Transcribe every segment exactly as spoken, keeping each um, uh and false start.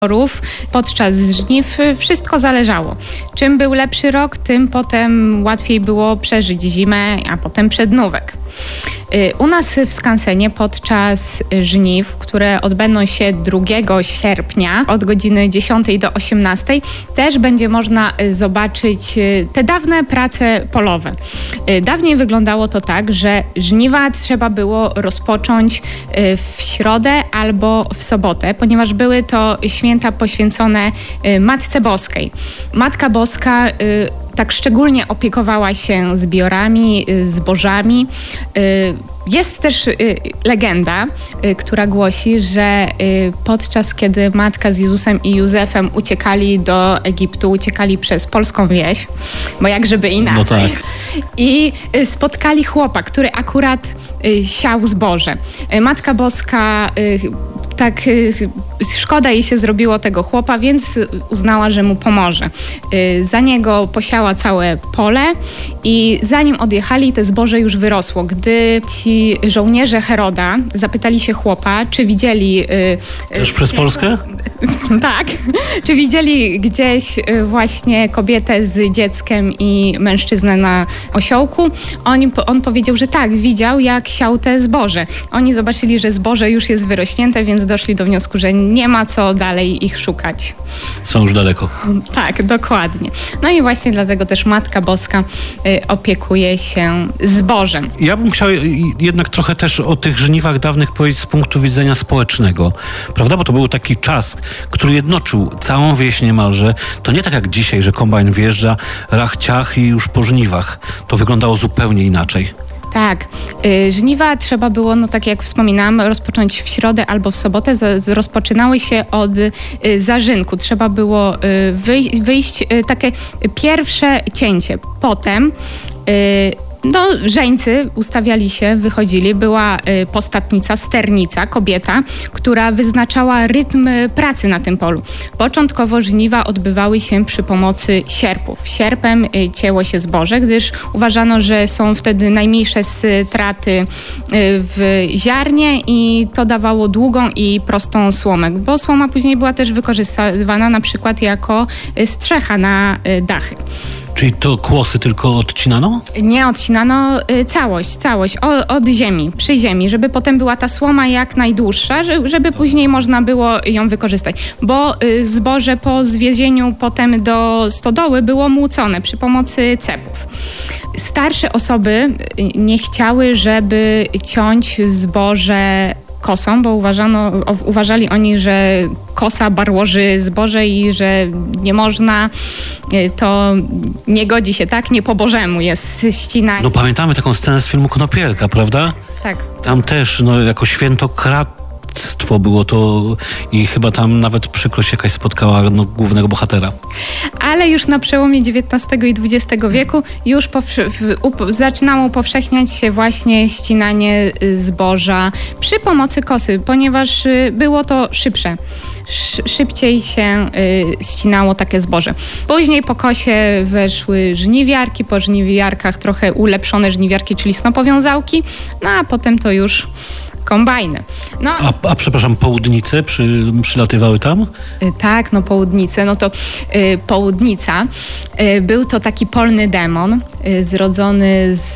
Podczas żniw wszystko zależało. Czym był lepszy rok, tym potem łatwiej było przeżyć zimę, a potem przednówek. U nas w skansenie podczas żniw, które odbędą się drugiego sierpnia od godziny dziesiątej do osiemnastej, też będzie można zobaczyć te dawne prace polowe. Dawniej wyglądało to tak, że żniwa trzeba było rozpocząć w środę albo w sobotę, ponieważ były to święta poświęcone Matce Boskiej. Matka Boska tak szczególnie opiekowała się zbiorami, zbożami. Jest też legenda, która głosi, że podczas kiedy Matka z Jezusem i Józefem uciekali do Egiptu, uciekali przez polską wieś, bo jak żeby inaczej, no tak. I spotkali chłopa, który akurat siał zboże. Matka Boska tak szkoda jej się zrobiło tego chłopa, więc uznała, że mu pomoże. Za niego posiała całe pole i zanim odjechali, to zboże już wyrosło. Gdy ci żołnierze Heroda zapytali się chłopa, czy widzieli... Też przez Polskę? Tak. Czy widzieli gdzieś właśnie kobietę z dzieckiem i mężczyznę na osiołku? On, on powiedział, że tak, widział, jak siał te zboże. Oni zobaczyli, że zboże już jest wyrośnięte, więc doszli do wniosku, że nie ma co dalej ich szukać. Są już daleko. Tak, dokładnie. No i właśnie dlatego też Matka Boska y, opiekuje się zbożem. Ja bym chciał jednak trochę też o tych żniwach dawnych powiedzieć z punktu widzenia społecznego, prawda? Bo to był taki czas, który jednoczył całą wieś niemalże. To nie tak jak dzisiaj, że kombajn wjeżdża, rach, ciach i już po żniwach. To wyglądało zupełnie inaczej. Tak. Y, żniwa trzeba było, no tak jak wspominałam, rozpocząć w środę albo w sobotę. Z, z, rozpoczynały się od y, zarzynku. Trzeba było y, wyjść, wyjść y, takie pierwsze cięcie. Potem y, No, żeńcy ustawiali się, wychodzili. Była y, postatnica, sternica, kobieta, która wyznaczała rytm pracy na tym polu. Początkowo żniwa odbywały się przy pomocy sierpów. Sierpem y, cięło się zboże, gdyż uważano, że są wtedy najmniejsze straty y, w ziarnie i to dawało długą i prostą słomę, bo słoma później była też wykorzystywana na przykład jako y, strzecha na y, dachy. Czyli to kłosy tylko odcinano? Nie odcinano, y, całość, całość o, od ziemi, przy ziemi, żeby potem była ta słoma jak najdłuższa, żeby, żeby później można było ją wykorzystać. Bo y, zboże po zwiezieniu potem do stodoły było młócone przy pomocy cepów. Starsze osoby nie chciały, żeby ciąć zboże kosą, bo uważano, uważali oni, że kosa barłoży zboże i że nie można, to nie godzi się, tak? Nie po Bożemu jest ścinanie. No pamiętamy taką scenę z filmu Konopielka, prawda? Tak. Tam też, no jako świętokradztwo było to i chyba tam nawet przykrość jakaś spotkała no, głównego bohatera. Ale już na przełomie dziewiętnastego i dwudziestego wieku już powsze- w, up- zaczynało upowszechniać się właśnie ścinanie zboża przy pomocy kosy, ponieważ y, było to szybsze. Sz- szybciej się y, ścinało takie zboże. Później po kosie weszły żniwiarki, po żniwiarkach trochę ulepszone żniwiarki, czyli snopowiązałki, no a potem to już kombajny. No, a, a przepraszam, południce przy, przylatywały tam? Y, tak, no południce, no to y, południca. Y, był to taki polny demon y, zrodzony z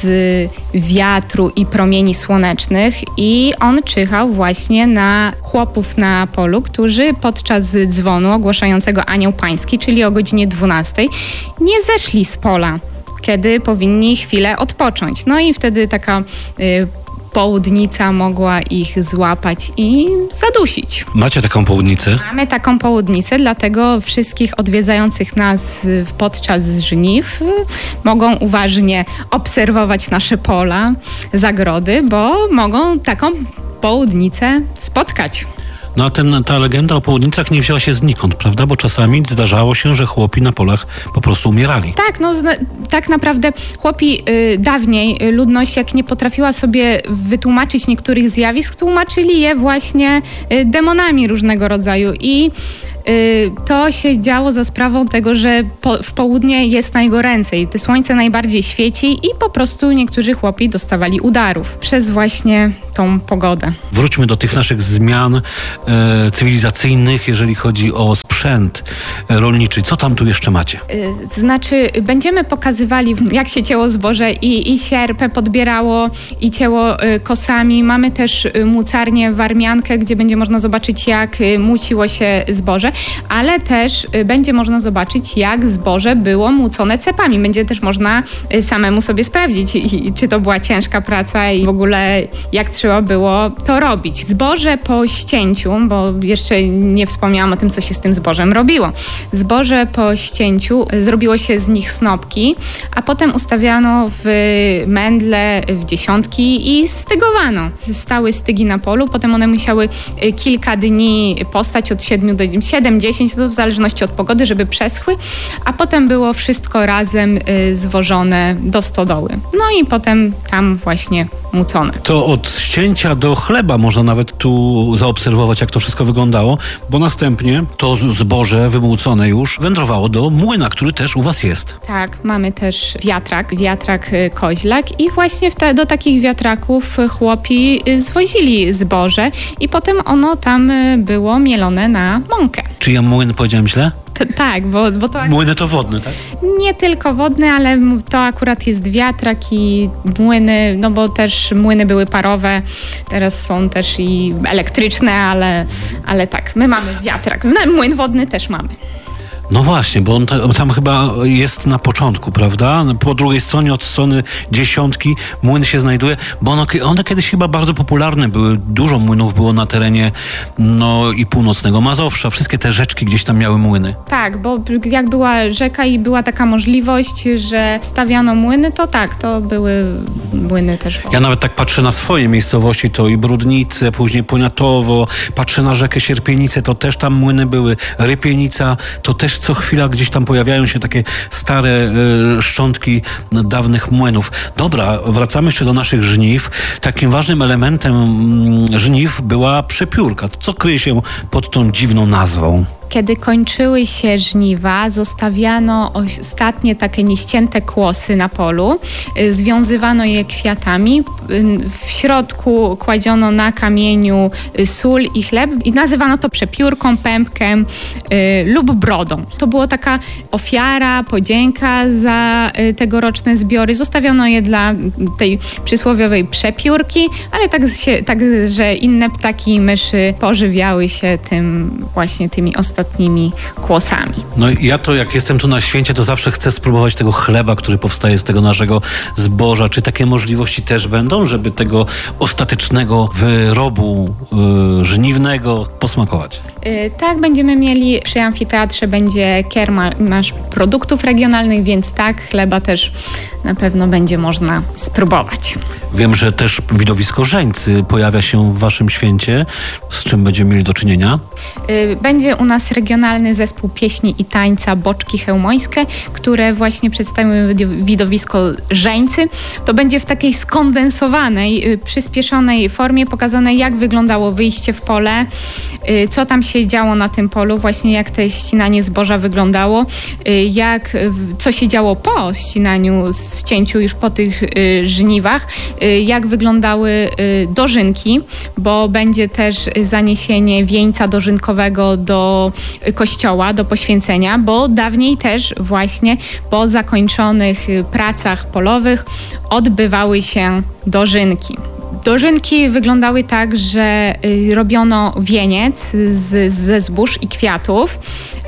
wiatru i promieni słonecznych i on czyhał właśnie na chłopów na polu, którzy podczas dzwonu ogłaszającego Anioł Pański, czyli o godzinie dwunastej, nie zeszli z pola, kiedy powinni chwilę odpocząć. No i wtedy taka y, południca mogła ich złapać i zadusić. Macie taką południcę? Mamy taką południcę, dlatego wszystkich odwiedzających nas podczas żniw mogą uważnie obserwować nasze pola, zagrody, bo mogą taką południcę spotkać. No a ten, ta legenda o południcach nie wzięła się znikąd, prawda? Bo czasami zdarzało się, że chłopi na polach po prostu umierali. Tak, no zna, tak naprawdę chłopi y, dawniej, y, ludność jak nie potrafiła sobie wytłumaczyć niektórych zjawisk, tłumaczyli je właśnie y, demonami różnego rodzaju i to się działo za sprawą tego, że po, w południe jest najgoręcej. To słońce najbardziej świeci i po prostu niektórzy chłopi dostawali udarów przez właśnie tą pogodę. Wróćmy do tych naszych zmian e, cywilizacyjnych, jeżeli chodzi o sprzęt rolniczy. Co tam tu jeszcze macie? E, znaczy, będziemy pokazywali, jak się cięło zboże i, i sierpę podbierało i cięło e, kosami. Mamy też e, mucarnię warmiankę, gdzie będzie można zobaczyć, jak e, muciło się zboże, ale też e, będzie można zobaczyć, jak zboże było mucone cepami. Będzie też można e, samemu sobie sprawdzić, i, czy to była ciężka praca i w ogóle jak trzeba było to robić. Zboże po ścięciu, bo jeszcze nie wspomniałam o tym, co się z tym zbożem robiło. Zboże po ścięciu zrobiło się z nich snopki, a potem ustawiano w mędle, w dziesiątki i stygowano. Stały stygi na polu, potem one musiały kilka dni postać od siedmiu do siedem dziesięć, to w zależności od pogody, żeby przeschły, a potem było wszystko razem zwożone do stodoły. No i potem tam właśnie mucone. To od ścięcia do chleba można nawet tu zaobserwować, jak to wszystko wyglądało, bo następnie to zboże wymucone już wędrowało do młyna, który też u was jest. Tak, mamy też wiatrak, wiatrak koźlak i właśnie te, do takich wiatraków chłopi zwozili zboże i potem ono tam było mielone na mąkę. Czy ja młyn powiedziałem źle? T- tak, bo, bo to... Młyny to wodne, tak? Nie tylko wodne, ale to akurat jest wiatrak i młyny, no bo też młyny były parowe, teraz są też i elektryczne, ale, ale tak, my mamy wiatrak. No, młyn wodny też mamy. No właśnie, bo on ta, tam chyba jest na początku, prawda? Po drugiej stronie, od strony dziesiątki, młyn się znajduje, bo one, one kiedyś chyba bardzo popularne były. Dużo młynów było na terenie no i północnego Mazowsza. Wszystkie te rzeczki gdzieś tam miały młyny. Tak, bo jak była rzeka i była taka możliwość, że stawiano młyny, to tak, to były młyny też. Ja nawet tak patrzę na swoje miejscowości, to i Brudnice, później Poniatowo, patrzę na rzekę Sierpienice, to też tam młyny były. Rypienica, to też co chwila gdzieś tam pojawiają się takie stare y, szczątki dawnych młynów. Dobra, wracamy jeszcze do naszych żniw. Takim ważnym elementem y, żniw była przepiórka. Co kryje się pod tą dziwną nazwą? Kiedy kończyły się żniwa, zostawiano ostatnie takie nieścięte kłosy na polu, związywano je kwiatami, w środku kładziono na kamieniu sól i chleb i nazywano to przepiórką, pępkiem y, lub brodą. To była taka ofiara, podzięka za y, tegoroczne zbiory. Zostawiono je dla tej przysłowiowej przepiórki, ale tak, się, tak że inne ptaki i myszy pożywiały się tym właśnie tymi ostatnimi ostatnimi kłosami. No ja to jak jestem tu na święcie, to zawsze chcę spróbować tego chleba, który powstaje z tego naszego zboża. Czy takie możliwości też będą, żeby tego ostatecznego wyrobu yy, żniwnego posmakować? Yy, tak, będziemy mieli przy amfiteatrze będzie kiermasz produktów regionalnych, więc tak, chleba też na pewno będzie można spróbować. Wiem, że też widowisko Żeńcy pojawia się w waszym święcie. Z czym będziemy mieli do czynienia? Yy, będzie u nas regionalny zespół pieśni i tańca Boczki Chełmońskie, które właśnie przedstawią widowisko Żeńcy. To będzie w takiej skondensowanej, yy, przyspieszonej formie pokazane, jak wyglądało wyjście w pole, yy, co tam się działo na tym polu, właśnie jak te ścinanie zboża wyglądało, yy, jak, yy, co się działo po ścinaniu, ścięciu już po tych yy, żniwach, yy, jak wyglądały yy, dożynki, bo będzie też zaniesienie wieńca dożynkowego do kościoła, do poświęcenia, bo dawniej też właśnie po zakończonych pracach polowych odbywały się dożynki. Dożynki wyglądały tak, że robiono wieniec z, ze zbóż i kwiatów.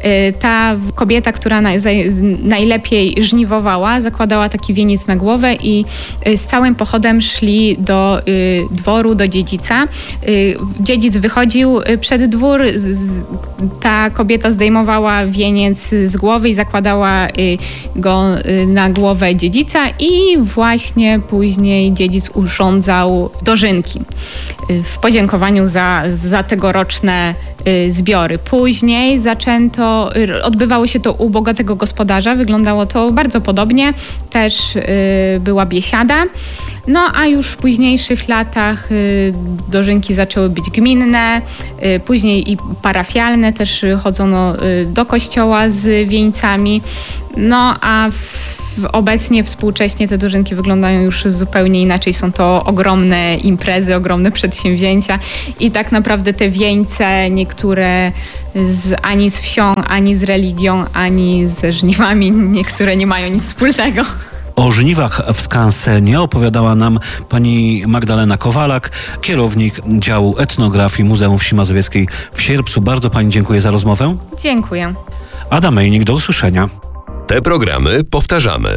Ta kobieta, która naj, najlepiej żniwowała, zakładała taki wieniec na głowę i z całym pochodem szli do y, dworu, do dziedzica. Y, dziedzic wychodził przed dwór, z, ta kobieta zdejmowała wieniec z głowy i zakładała y, go y, na głowę dziedzica i właśnie później dziedzic urządzał dożynki y, w podziękowaniu za, za tegoroczne y, zbiory. Później zaczęto, y, odbywało się to u bogatego gospodarza, wyglądało to bardzo podobnie, też y, była biesiada. No a już w późniejszych latach y, dożynki zaczęły być gminne, y, później i parafialne, też chodzono y, do kościoła z wieńcami. No a w, obecnie, współcześnie te dożynki wyglądają już zupełnie inaczej. Są to ogromne imprezy, ogromne przedsięwzięcia i tak naprawdę te wieńce, niektóre z, ani z wsią, ani z religią, ani ze żniwami, niektóre nie mają nic wspólnego. O żniwach w skansenie opowiadała nam pani Magdalena Kowalak, kierownik działu etnografii Muzeum Wsi Mazowieckiej w Sierpcu. Bardzo pani dziękuję za rozmowę. Dziękuję. Adam Mejnik, do usłyszenia. Te programy powtarzamy.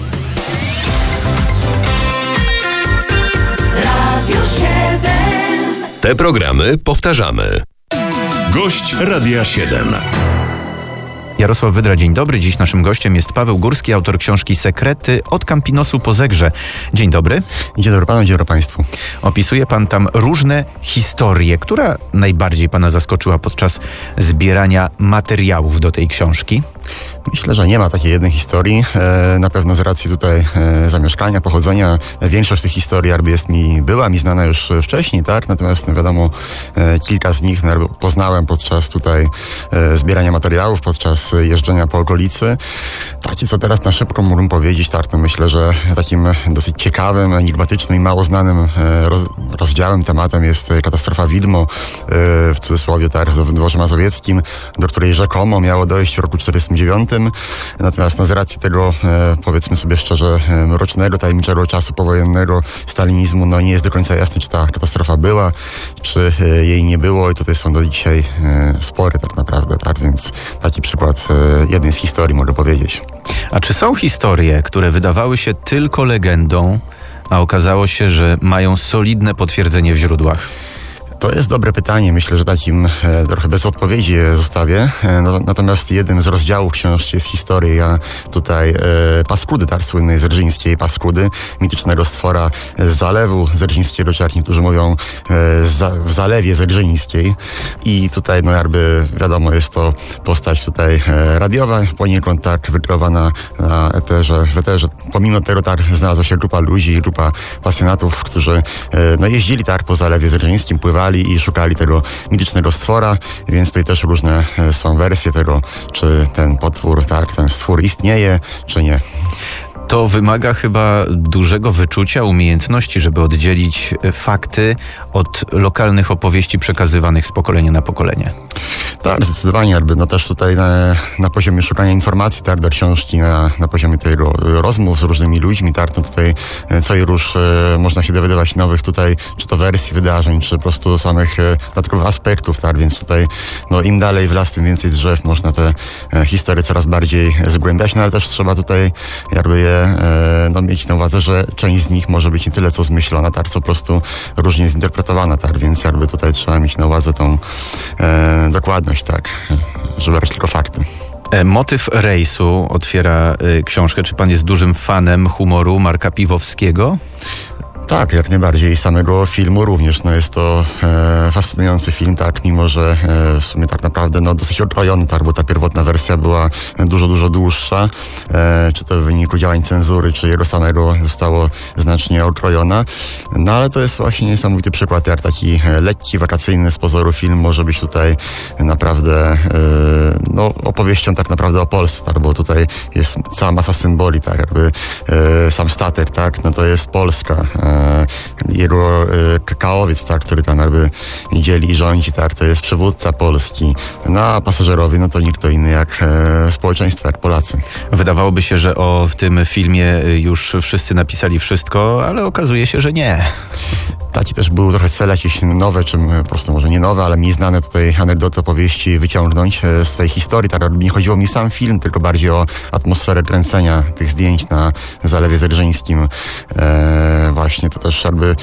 Radio siedem. Te programy powtarzamy. Gość Radia siedem. Jarosław Wydra, dzień dobry. Dziś naszym gościem jest Paweł Górski, autor książki Sekrety od Campinosu po Zegrze. Dzień dobry. Dzień dobry panu, dzień dobry państwu. Opisuje pan tam różne historie. Która najbardziej pana zaskoczyła podczas zbierania materiałów do tej książki? Myślę, że nie ma takiej jednej historii. E, na pewno z racji tutaj e, zamieszkania, pochodzenia, większość tych historii jakby jest mi, była mi znana już wcześniej, tak? Natomiast no wiadomo, e, kilka z nich no, poznałem podczas tutaj e, zbierania materiałów, podczas jeżdżenia po okolicy. Takie, co teraz na szybko mógłbym powiedzieć, tak? No myślę, że takim dosyć ciekawym, enigmatycznym i mało znanym e, roz, rozdziałem, tematem jest katastrofa Widmo, e, w cudzysłowie, tak? W Dworze Mazowieckim, do której rzekomo miało dojść w roku czterdziestym dziewiątym. Natomiast no, z racji tego, e, powiedzmy sobie szczerze, e, mrocznego, tajemniczego czasu powojennego stalinizmu, no nie jest do końca jasne, czy ta katastrofa była, czy e, jej nie było i tutaj są do dzisiaj e, spory tak naprawdę, tak? Więc taki przykład e, jednej z historii mogę powiedzieć. A czy są historie, które wydawały się tylko legendą, a okazało się, że mają solidne potwierdzenie w źródłach? To jest dobre pytanie. Myślę, że takim e, trochę bez odpowiedzi je zostawię. E, no, natomiast jednym z rozdziałów książki jest historia tutaj e, Paskudy, tak, słynnej zerżyńskiej Paskudy, mitycznego stwora z zalewu zerżyńskiego, czy jak niektórzy mówią e, za, w zalewie zerżyńskiej. I tutaj, no jakby wiadomo, jest to postać tutaj e, radiowa, poniekąd tak wykreowana na eterze, w eterze. Pomimo tego tak znalazła się grupa ludzi, grupa pasjonatów, którzy e, no, jeździli tak po zalewie zerżyńskim, pływali i szukali tego mitycznego stwora, więc tutaj też różne są wersje tego, czy ten potwór, tak, ten stwór istnieje, czy nie. To wymaga chyba dużego wyczucia, umiejętności, żeby oddzielić fakty od lokalnych opowieści przekazywanych z pokolenia na pokolenie. Tak, zdecydowanie. Jakby, no też tutaj na, na poziomie szukania informacji, tak, do książki, na, na poziomie tego rozmów z różnymi ludźmi, tak, no tutaj co i róż e, można się dowiadywać nowych tutaj, czy to wersji wydarzeń, czy po prostu samych e, dodatkowych aspektów, tak, więc tutaj no im dalej w las, tym więcej drzew, można te e, historie coraz bardziej zgłębiać, no ale też trzeba tutaj jakby je e, no, mieć na uwadze, że część z nich może być nie tyle co zmyślona, tak, co po prostu różnie zinterpretowana, tak, więc jakby tutaj trzeba mieć na uwadze tą e, dokładność, tak, żeby brać tylko fakty. Motyw rejsu otwiera y, książkę. Czy pan jest dużym fanem humoru Marka Piwowskiego? Tak, jak najbardziej. I samego filmu również. No jest to e, fascynujący film, tak, mimo że e, w sumie tak naprawdę no, dosyć okrojony, tak, bo ta pierwotna wersja była dużo, dużo dłuższa. E, czy to w wyniku działań cenzury, czy jego samego zostało znacznie okrojona. No ale to jest właśnie niesamowity przykład, jak taki lekki, wakacyjny z pozoru film może być tutaj naprawdę e, no, opowieścią tak naprawdę o Polsce, tak, bo tutaj jest cała masa symboli, tak, jakby e, sam statek, tak, no to jest Polska. E, Jego e, kakaowiec, tak, który tam jakby dzieli i rządzi, tak, to jest przywódca Polski. No a pasażerowie, no to nikt to inny jak e, społeczeństwo, jak Polacy. Wydawałoby się, że o w tym filmie już wszyscy napisali wszystko, ale okazuje się, że nie. Taki też był trochę cel jakieś nowe, czy po prostu może nie nowe, ale mniej znane tutaj anegdoty, opowieści wyciągnąć e, z tej historii. Tak jakby nie chodziło mi sam film, tylko bardziej o atmosferę kręcenia tych zdjęć na Zalewie Zerżyńskim. E, właśnie to też jakby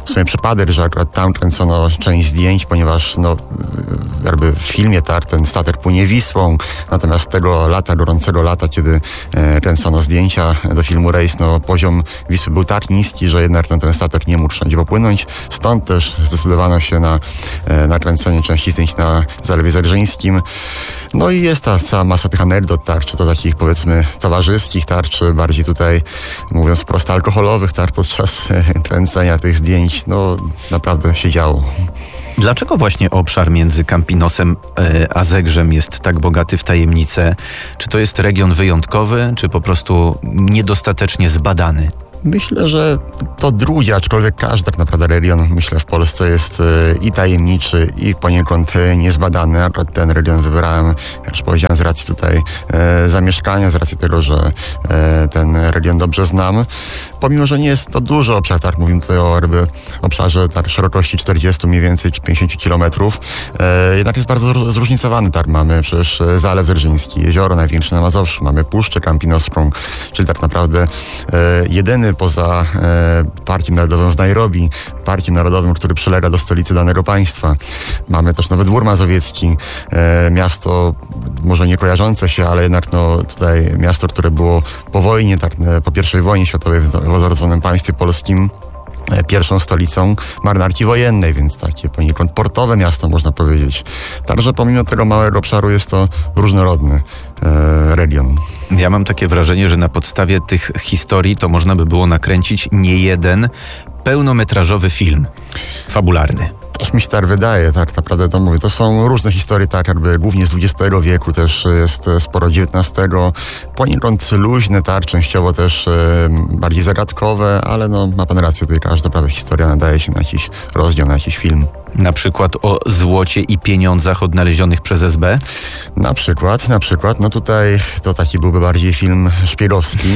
w sumie przypadek, że akurat tam kręcono część zdjęć, ponieważ no, jakby w filmie tak, ten statek płynie Wisłą, natomiast tego lata, gorącego lata, kiedy e, kręcono zdjęcia do filmu Rejs, no poziom Wisły był tak niski, że jednak no, ten statek nie mógł wszędzie popłynąć. Stąd też zdecydowano się na, e, na kręcenie części zdjęć na Zalewie Zegrzyńskim. No i jest ta cała masa tych anegdot, tak, czy to takich powiedzmy towarzyskich, tak, czy bardziej tutaj, mówiąc wprost, alkoholowych, tak, podczas e, kręcenia tych zdjęć. No naprawdę się działo. Dlaczego właśnie obszar między Campinosem a Zegrzem jest tak bogaty w tajemnice? Czy to jest region wyjątkowy, czy po prostu niedostatecznie zbadany? Myślę, że to drugi, aczkolwiek każdy tak naprawdę region, myślę, w Polsce jest e, i tajemniczy, i poniekąd e, niezbadany. Akurat ten region wybrałem, jak już powiedziałem, z racji tutaj e, zamieszkania, z racji tego, że e, ten region dobrze znam. Pomimo, że nie jest to duży obszar, tak, mówimy tutaj o jakby obszarze tak, szerokości czterdzieści mniej więcej, czy pięćdziesiąt kilometrów, e, jednak jest bardzo zróżnicowany, tak, mamy przecież Zalew Zegrzyński, jezioro największe na Mazowszu, mamy Puszczę Campinoską, czyli tak naprawdę e, jedyny poza e, Parkiem Narodowym w Nairobi, Parkiem Narodowym, który przylega do stolicy danego państwa. Mamy też Nowy Dwór Mazowiecki, e, miasto może nie kojarzące się, ale jednak no, tutaj miasto, które było po wojnie, tak, po pierwszej wojnie światowej w, w odrodzonym państwie polskim, pierwszą stolicą marynarki wojennej, więc takie poniekąd portowe miasto, można powiedzieć. Także pomimo tego małego obszaru jest to różnorodny e, region. Ja mam takie wrażenie, że na podstawie tych historii to można by było nakręcić nie jeden pełnometrażowy film fabularny. Też mi się tak wydaje, tak naprawdę to mówię. To są różne historie, tak jakby głównie z dwudziestego wieku, też jest sporo dziewiętnastego, poniekąd luźne, tak, częściowo też e, bardziej zagadkowe, ale no ma pan rację, tutaj każda prawie historia nadaje się na jakiś rozdział, na jakiś film. Na przykład o złocie i pieniądzach odnalezionych przez S B? Na przykład, na przykład, no tutaj to taki byłby bardziej film szpiegowski.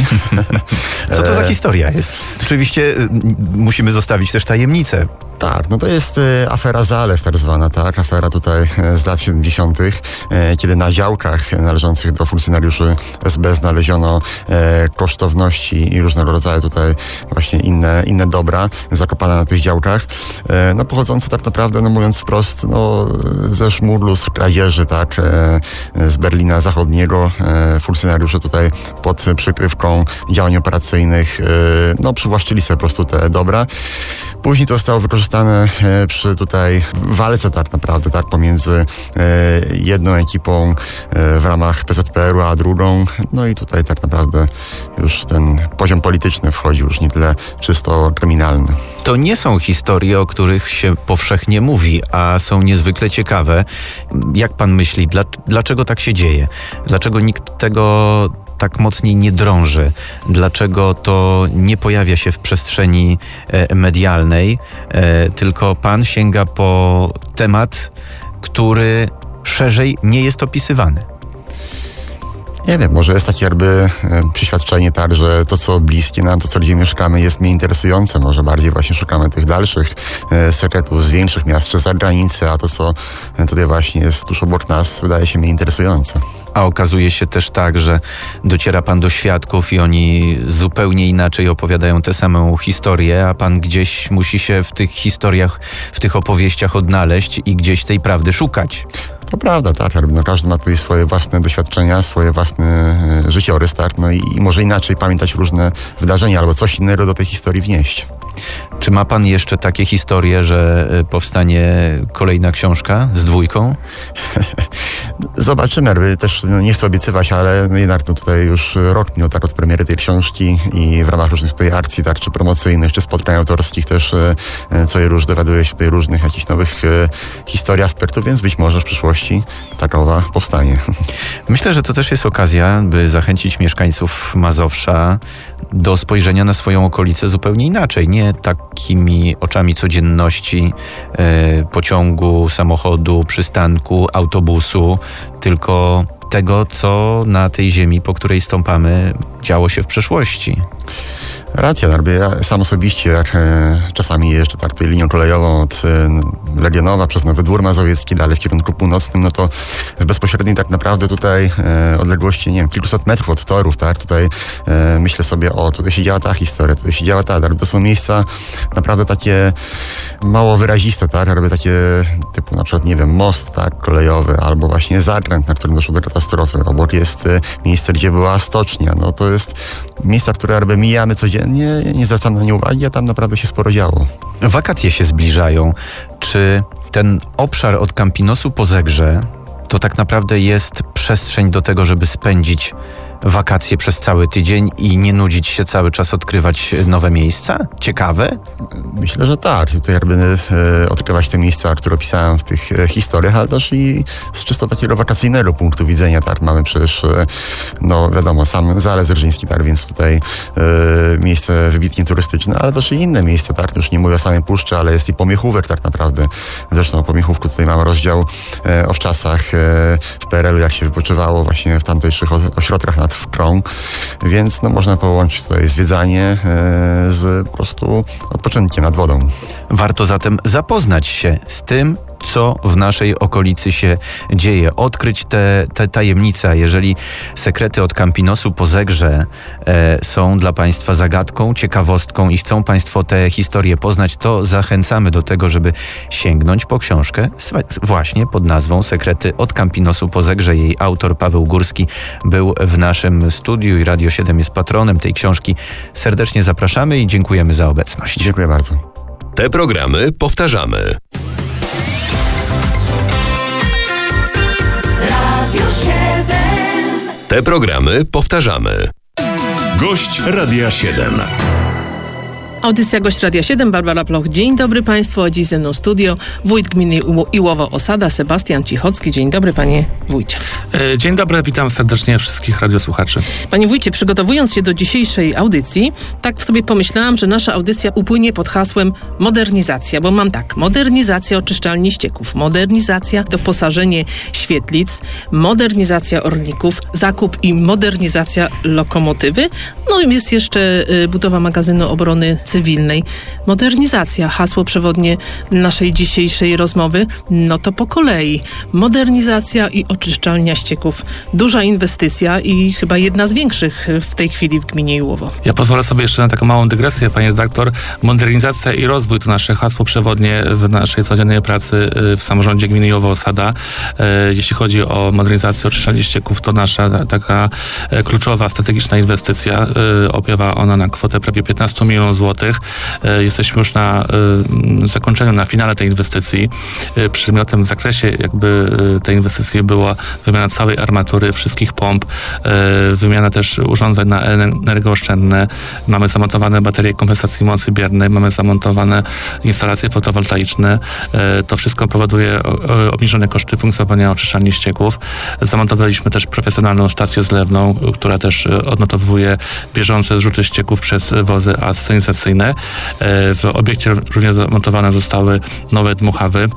Co to za historia jest? Oczywiście y, musimy zostawić też tajemnicę. Tak, no to jest e, afera Zalew tak zwana, tak, afera tutaj e, z lat siedemdziesiątych, e, kiedy na działkach należących do funkcjonariuszy S B znaleziono e, kosztowności i różnego rodzaju tutaj właśnie inne, inne dobra zakopane na tych działkach, e, no pochodzące tak naprawdę, no mówiąc wprost, no ze szmuglu, z kradzieży, tak, e, z Berlina Zachodniego, e, funkcjonariusze tutaj pod przykrywką działań operacyjnych, e, no przywłaszczyli sobie po prostu te dobra. Później to zostało wykorzystane przy tutaj walce tak naprawdę, tak, pomiędzy jedną ekipą w ramach P Z P R u, a drugą. No i tutaj tak naprawdę już ten poziom polityczny wchodzi, już nie tyle czysto kryminalny. To nie są historie, o których się powszechnie mówi, a są niezwykle ciekawe. Jak pan myśli, dla, dlaczego tak się dzieje? Dlaczego nikt tego tak mocniej nie drąży? Dlaczego to nie pojawia się w przestrzeni e, medialnej, e, tylko pan sięga po temat, który szerzej nie jest opisywany? Nie wiem, może jest takie jakby e, przeświadczenie tak, że to, co bliskie nam, to, co gdzie mieszkamy, jest mniej interesujące. Może bardziej właśnie szukamy tych dalszych e, sekretów z większych miast czy z zagranicy, a to, co tutaj właśnie jest tuż obok nas, wydaje się mniej interesujące. A okazuje się też tak, że dociera pan do świadków i oni zupełnie inaczej opowiadają tę samą historię, a pan gdzieś musi się w tych historiach, w tych opowieściach odnaleźć i gdzieś tej prawdy szukać. To prawda, tak. No, każdy ma tutaj swoje własne doświadczenia, swoje własne e, życiorys, tak. No i, i może inaczej pamiętać różne wydarzenia albo coś innego do tej historii wnieść. Czy ma pan jeszcze takie historie, że powstanie kolejna książka z dwójką? Zobaczymy. Też no, nie chcę obiecywać, ale no, jednak no, tutaj już rok minął tak od premiery tej książki i w ramach różnych tutaj akcji, tak, czy promocyjnych, czy spotkań autorskich też e, co i róż dowiaduje się tutaj różnych jakichś nowych e, historii, aspektów, więc być może w przyszłości takowa powstanie. Myślę, że to też jest okazja, by zachęcić mieszkańców Mazowsza do spojrzenia na swoją okolicę zupełnie inaczej. Nie takimi oczami codzienności e, pociągu, samochodu, przystanku, autobusu, tylko tego, co na tej ziemi, po której stąpamy, działo się w przeszłości. Racja, Narby. Ja sam osobiście jak, e, czasami jeżdżę tak tutaj linią kolejową od e, Legionowa przez Nowy Dwór Mazowiecki, dalej w kierunku północnym, no to w bezpośredniej tak naprawdę tutaj e, odległości, nie wiem, kilkuset metrów od torów, tak, tutaj e, myślę sobie, o, tutaj się działa ta historia, tutaj się działa ta, to są miejsca naprawdę takie mało wyraziste, tak, jakby takie typu na przykład, nie wiem, most, tak, kolejowy, albo właśnie zakręt, na którym doszło do katastrofy. Obok jest e, miejsce, gdzie była stocznia, no to jest miejsca, które jakby mijamy codziennie, nie zwracam na nie uwagi, a tam naprawdę się sporo działo. Wakacje się zbliżają. Czy ten obszar od Campinosu po Zegrze to tak naprawdę jest przestrzeń do tego, żeby spędzić wakacje przez cały tydzień i nie nudzić się cały czas, odkrywać nowe miejsca? Ciekawe? Myślę, że tak. Tutaj jakby e, odkrywać te miejsca, które opisałem w tych e, historiach, ale też i z czysto takiego wakacyjnego punktu widzenia, tak. Mamy przecież, e, no wiadomo, sam Zalew Zerżyński, tak, więc tutaj e, miejsce wybitnie turystyczne, ale też i inne miejsca, tak. Już nie mówię o samej Puszczy, ale jest i Pomiechówek tak naprawdę. Zresztą o Pomiechówku tutaj mamy rozdział e, o wczasach e, w P R L u, jak się wypoczywało właśnie w tamtejszych ośrodkach nad Wkrą, więc no, można połączyć tutaj zwiedzanie e, z po prostu odpoczynkiem nad wodą. Warto zatem zapoznać się z tym, co w naszej okolicy się dzieje. Odkryć te, te tajemnice. Jeżeli sekrety od Campinosu po Zegrze e, są dla Państwa zagadką, ciekawostką i chcą Państwo te historie poznać, to zachęcamy do tego, żeby sięgnąć po książkę właśnie pod nazwą Sekrety od Campinosu po Zegrze. Jej autor Paweł Górski był w naszym studiu i Radio siedem jest patronem tej książki. Serdecznie zapraszamy i dziękujemy za obecność. Dziękuję bardzo. Te programy powtarzamy. Te programy powtarzamy. Gość Radia siedem. Audycja Gość Radia siedem, Barbara Ploch. Dzień dobry Państwu, a dziś ze mną studio wójt gminy Iłowo-Osada, Sebastian Cichocki. Dzień dobry, panie wójcie. Dzień dobry, witam serdecznie wszystkich radiosłuchaczy. Panie wójcie, przygotowując się do dzisiejszej audycji, tak sobie pomyślałam, że nasza audycja upłynie pod hasłem modernizacja, bo mam tak, modernizacja oczyszczalni ścieków, modernizacja, doposażenie świetlic, modernizacja orlików, zakup i modernizacja lokomotywy, no i jest jeszcze y, budowa magazynu obrony cywilnej. Modernizacja, hasło przewodnie naszej dzisiejszej rozmowy, no to po kolei. Modernizacja i oczyszczalnia ścieków. Duża inwestycja i chyba jedna z większych w tej chwili w gminie Iłowo. Ja pozwolę sobie jeszcze na taką małą dygresję, panie redaktor. Modernizacja i rozwój to nasze hasło przewodnie w naszej codziennej pracy w samorządzie gminy Iłowo-Osada. Jeśli chodzi o modernizację oczyszczalni ścieków, to nasza taka kluczowa, strategiczna inwestycja. Opiewa ona na kwotę prawie piętnaście milionów złotych. Jesteśmy już na zakończeniu, na finale tej inwestycji. Przedmiotem w zakresie jakby tej inwestycji była wymiana całej armatury, wszystkich pomp, wymiana też urządzeń na energooszczędne. Mamy zamontowane baterie kompensacji mocy biernej, mamy zamontowane instalacje fotowoltaiczne. To wszystko powoduje obniżone koszty funkcjonowania oczyszczalni ścieków. Zamontowaliśmy też profesjonalną stację zlewną, która też odnotowuje bieżące zrzuty ścieków przez wozy asenizacyjne. W obiekcie również zamontowane zostały nowe dmuchawy.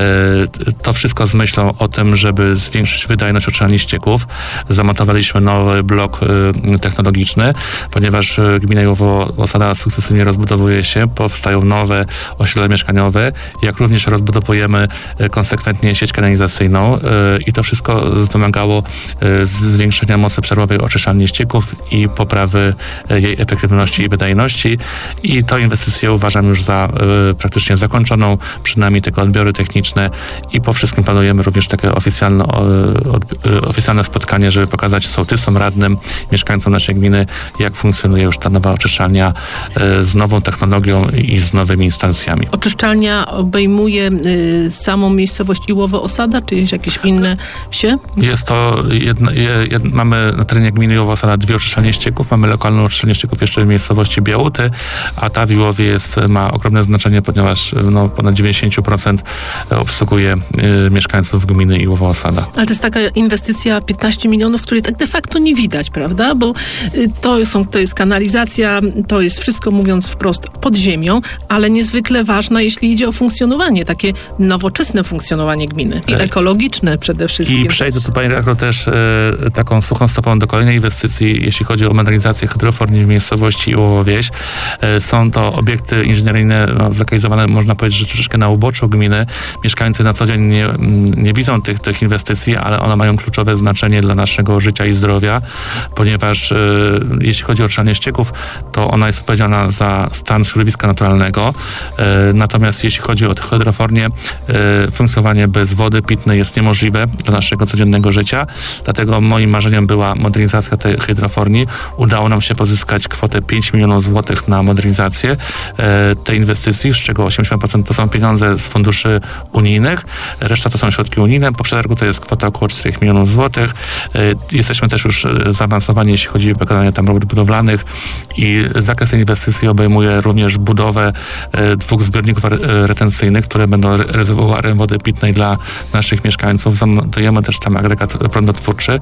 To wszystko z myślą o tym, żeby zwiększyć wydajność oczyszczalni ścieków. Zamontowaliśmy nowy blok technologiczny, ponieważ gmina Iłowo-Osada sukcesywnie rozbudowuje się, powstają nowe osiedla mieszkaniowe, jak również rozbudowujemy konsekwentnie sieć kanalizacyjną i to wszystko wymagało zwiększenia mocy przerwowej oczyszczalni ścieków i poprawy jej efektywności i wydajności. I tę inwestycję uważam już za y, praktycznie zakończoną. Przed nami tylko odbiory techniczne i po wszystkim planujemy również takie oficjalne, o, od, y, oficjalne spotkanie, żeby pokazać sołtysom, radnym, mieszkańcom naszej gminy, jak funkcjonuje już ta nowa oczyszczalnia y, z nową technologią i, i z nowymi instalacjami. Oczyszczalnia obejmuje y, samą miejscowość Iłowo-Osada, czy jakieś inne wsie? Jest to, jedna, jed, mamy na terenie gminy Iłowo-Osada dwie oczyszczalnie ścieków. Mamy lokalną oczyszczalnię ścieków jeszcze w miejscowości Białuty a ta w Iłowie jest, ma ogromne znaczenie, ponieważ no, ponad dziewięćdziesiąt procent obsługuje y, mieszkańców gminy Iłowo-Osada. Ale to jest taka inwestycja piętnaście milionów, której tak de facto nie widać, prawda? Bo y, to, są, to jest kanalizacja, to jest wszystko, mówiąc wprost, pod ziemią, ale niezwykle ważna, jeśli idzie o funkcjonowanie, takie nowoczesne funkcjonowanie gminy i ekologiczne przede wszystkim. I przejdę tu, pani redaktor, też y, taką suchą stopą do kolejnej inwestycji, jeśli chodzi o modernizację hydroforni w miejscowości Iłowo-Wieś. Y, są to obiekty inżynieryjne no, zlokalizowane, można powiedzieć, że troszeczkę na uboczu gminy. Mieszkańcy na co dzień nie, nie widzą tych, tych inwestycji, ale one mają kluczowe znaczenie dla naszego życia i zdrowia, ponieważ y, jeśli chodzi o oczyszczalnię ścieków, to ona jest odpowiedzialna za stan środowiska naturalnego. Y, natomiast jeśli chodzi o tę hydrofornię, y, funkcjonowanie bez wody pitnej jest niemożliwe dla naszego codziennego życia. Dlatego moim marzeniem była modernizacja tej hydroforni. Udało nam się pozyskać kwotę pięć milionów złotych na modernizację y, tej inwestycji, z czego osiemdziesiąt procent to są pieniądze z funduszy unijnych, reszta to są środki unijne. Po przetargu to jest kwota około cztery milionów złotych. Jesteśmy też już zaawansowani, jeśli chodzi o wykonanie tam robót budowlanych i zakres tej inwestycji obejmuje również budowę dwóch zbiorników retencyjnych, które będą rezerwuarem wody pitnej dla naszych mieszkańców. Zamontujemy też tam agregat prądotwórczy.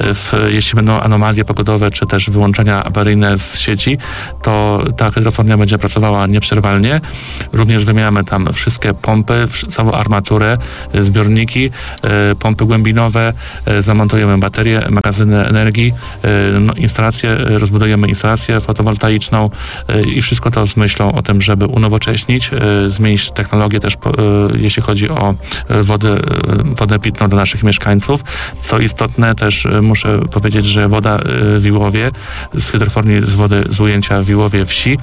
W, jeśli będą anomalie pogodowe, czy też wyłączenia awaryjne z sieci, to ta hydrofornia będzie pracowała nieprzerwalnie. Również wymieniamy tam wszystkie pompy, całą armaturę, zbiorniki, pompy głębinowe, zamontujemy baterie, magazyny energii, no, instalację, rozbudujemy instalację fotowoltaiczną i wszystko to z myślą o tym, żeby unowocześnić, zmienić technologię też, jeśli chodzi o wodę, wodę pitną dla naszych mieszkańców. Co istotne, też muszę powiedzieć, że woda w Iłowie, z hydroforni z wody z ujęcia w Iłowie wsi,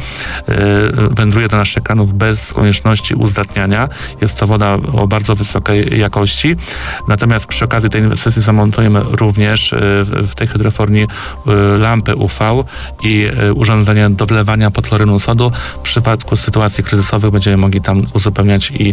wędruje do naszych kranów bez konieczności uzdatniania. Jest to woda o bardzo wysokiej jakości. Natomiast przy okazji tej inwestycji zamontujemy również w tej hydroforni lampy U V i urządzenie do wlewania podchlorynu sodu. W przypadku sytuacji kryzysowych będziemy mogli tam uzupełniać i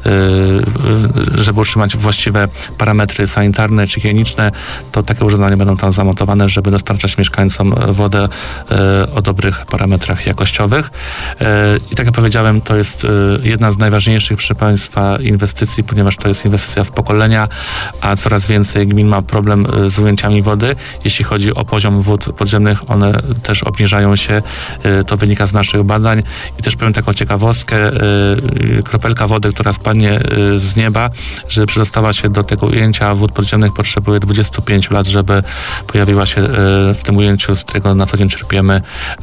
żeby utrzymać właściwe parametry sanitarne czy higieniczne, to takie urządzenia będą tam zamontowane, żeby dostarczać mieszkańcom wodę o dobrych parametrach jakościowych. I tak jak powiedziałem, to jest jedna z najważniejszych przy Państwa inwestycji, ponieważ to jest inwestycja w pokolenia, a coraz więcej gmin ma problem z ujęciami wody. Jeśli chodzi o poziom wód podziemnych, one też obniżają się. To wynika z naszych badań. I też powiem taką ciekawostkę, kropelka wody, która spadnie z nieba, żeby przedostała się do tego ujęcia wód podziemnych, potrzebuje dwadzieścia pięć lat, żeby pojawiła się w tym ujęciu, z którego na co dzień czerpiemy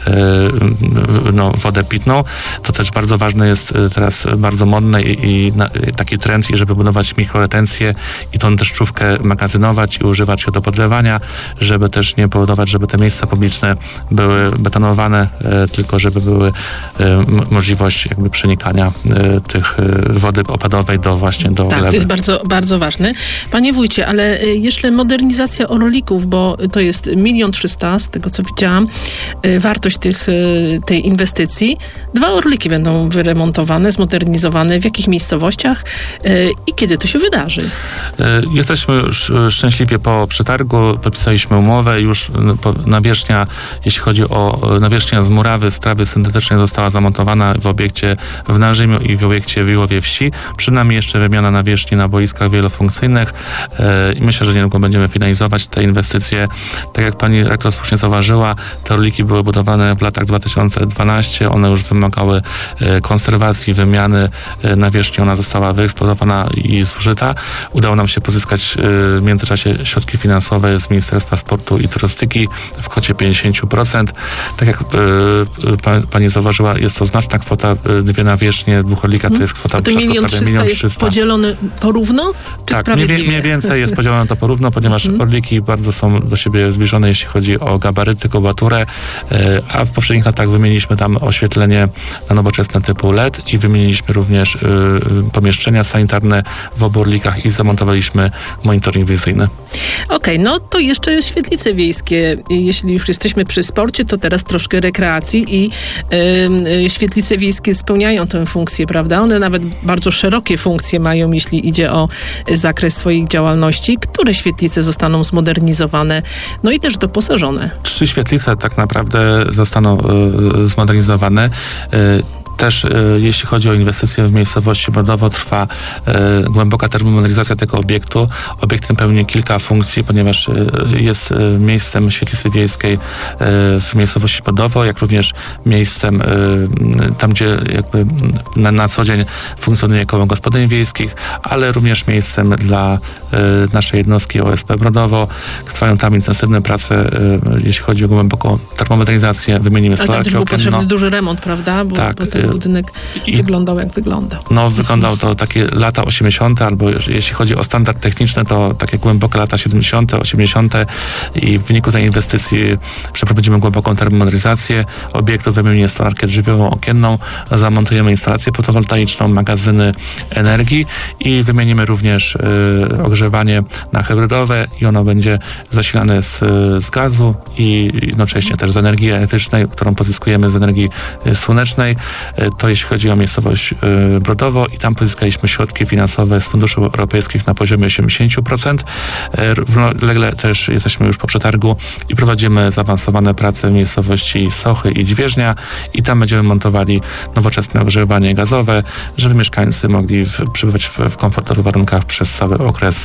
no, wodę pitną. To też bardzo ważne jest teraz, bardzo modne i, i, i taki trend, żeby budować mikroretencję i tą deszczówkę magazynować i używać ją do podlewania, żeby też nie powodować, żeby te miejsca publiczne były betonowane, e, tylko żeby były e, m- możliwość jakby przenikania e, tych e, wody opadowej do właśnie do Tak, gleby. to jest bardzo, bardzo ważne. Panie wójcie, ale e, jeszcze modernizacja orlików, bo to jest milion trzysta, z tego co widziałam, e, wartość tych, e, tej inwestycji. Dwa orliki będą wyremontowane, zmodernizowane. W jakich miejscowościach e, i kiedy to się wydarzy? Jesteśmy już szczęśliwie po przetargu, podpisaliśmy umowę, już nawierzchnia, jeśli chodzi o nawierzchnia z murawy, z trawy syntetycznej została zamontowana w obiekcie w Narzymiu i w obiekcie w Iłowie Wsi. Przed nami jeszcze wymiana nawierzchni na boiskach wielofunkcyjnych i myślę, że niedługo będziemy finalizować te inwestycje. Tak jak pani rektor słusznie zauważyła, te orliki były budowane w latach dwa tysiące dwunastym, one już wymagały konserwacji, wymiany nawierzchni, ona została wyeksploatowana i zużyta. Udało nam się pozyskać w międzyczasie środki finansowe z Ministerstwa Sportu i Turystyki w kwocie pięćdziesiąt procent. Tak jak y, pani zauważyła, jest to znaczna kwota, dwie nawierzchnie, dwóch orlika, to jest kwota prawie milion trzysta jest podzielony porówno, czy tak, sprawiedliwie? Tak, mniej więcej jest podzielone to porówno, ponieważ hmm. orliki bardzo są do siebie zbliżone, jeśli chodzi o gabaryty, kubaturę, y, a w poprzednich latach wymieniliśmy tam oświetlenie na nowoczesne typu L E D i wymieniliśmy również y, pomieszczenia sanitarne w obu orlikach i zamontowaliśmy monitoring wizyjny. Okej, okay, no to jeszcze świetlice wiejskie. Jeśli już jesteśmy przy sporcie, to teraz troszkę rekreacji i yy, świetlice wiejskie spełniają tę funkcję, prawda? One nawet bardzo szerokie funkcje mają, jeśli idzie o zakres swoich działalności. Które świetlice zostaną zmodernizowane, no i też doposażone? Trzy świetlice tak naprawdę zostaną y, zmodernizowane. Y, Też e, jeśli chodzi o inwestycje w miejscowości Brodowo, trwa e, głęboka termomodernizacja tego obiektu. Obiekt ten pełni kilka funkcji, ponieważ e, jest e, miejscem świetlicy wiejskiej e, w miejscowości Brodowo, jak również miejscem e, tam, gdzie jakby na, na co dzień funkcjonuje koło gospodyń wiejskich, ale również miejscem dla e, naszej jednostki O S P Brodowo. Trwają tam intensywne prace, e, jeśli chodzi o głęboką termomodernizację. Wymienimy stolarkę okienną. Ale tam też był potrzebny duży remont, prawda? Bo, tak. Bo ten budynek I, wyglądał jak wyglądał. No, wyglądał to takie lata osiemdziesiąte, albo jeśli chodzi o standard techniczny, to takie głębokie lata siedemdziesiąte, osiemdziesiąte i w wyniku tej inwestycji przeprowadzimy głęboką termomodernizację obiektu, wymienimy stolarkę drzwiową, okienną, zamontujemy instalację fotowoltaiczną, magazyny energii i wymienimy również y, ogrzewanie na hybrydowe i ono będzie zasilane z, z gazu i jednocześnie też z energii elektrycznej, którą pozyskujemy z energii słonecznej. To jeśli chodzi o miejscowość Brodowo i tam pozyskaliśmy środki finansowe z funduszy europejskich na poziomie osiemdziesiąt procent. Równolegle też jesteśmy już po przetargu i prowadzimy zaawansowane prace w miejscowości Sochy i Dźwieżnia i tam będziemy montowali nowoczesne ogrzewanie gazowe, żeby mieszkańcy mogli w, przebywać w, w komfortowych warunkach przez cały okres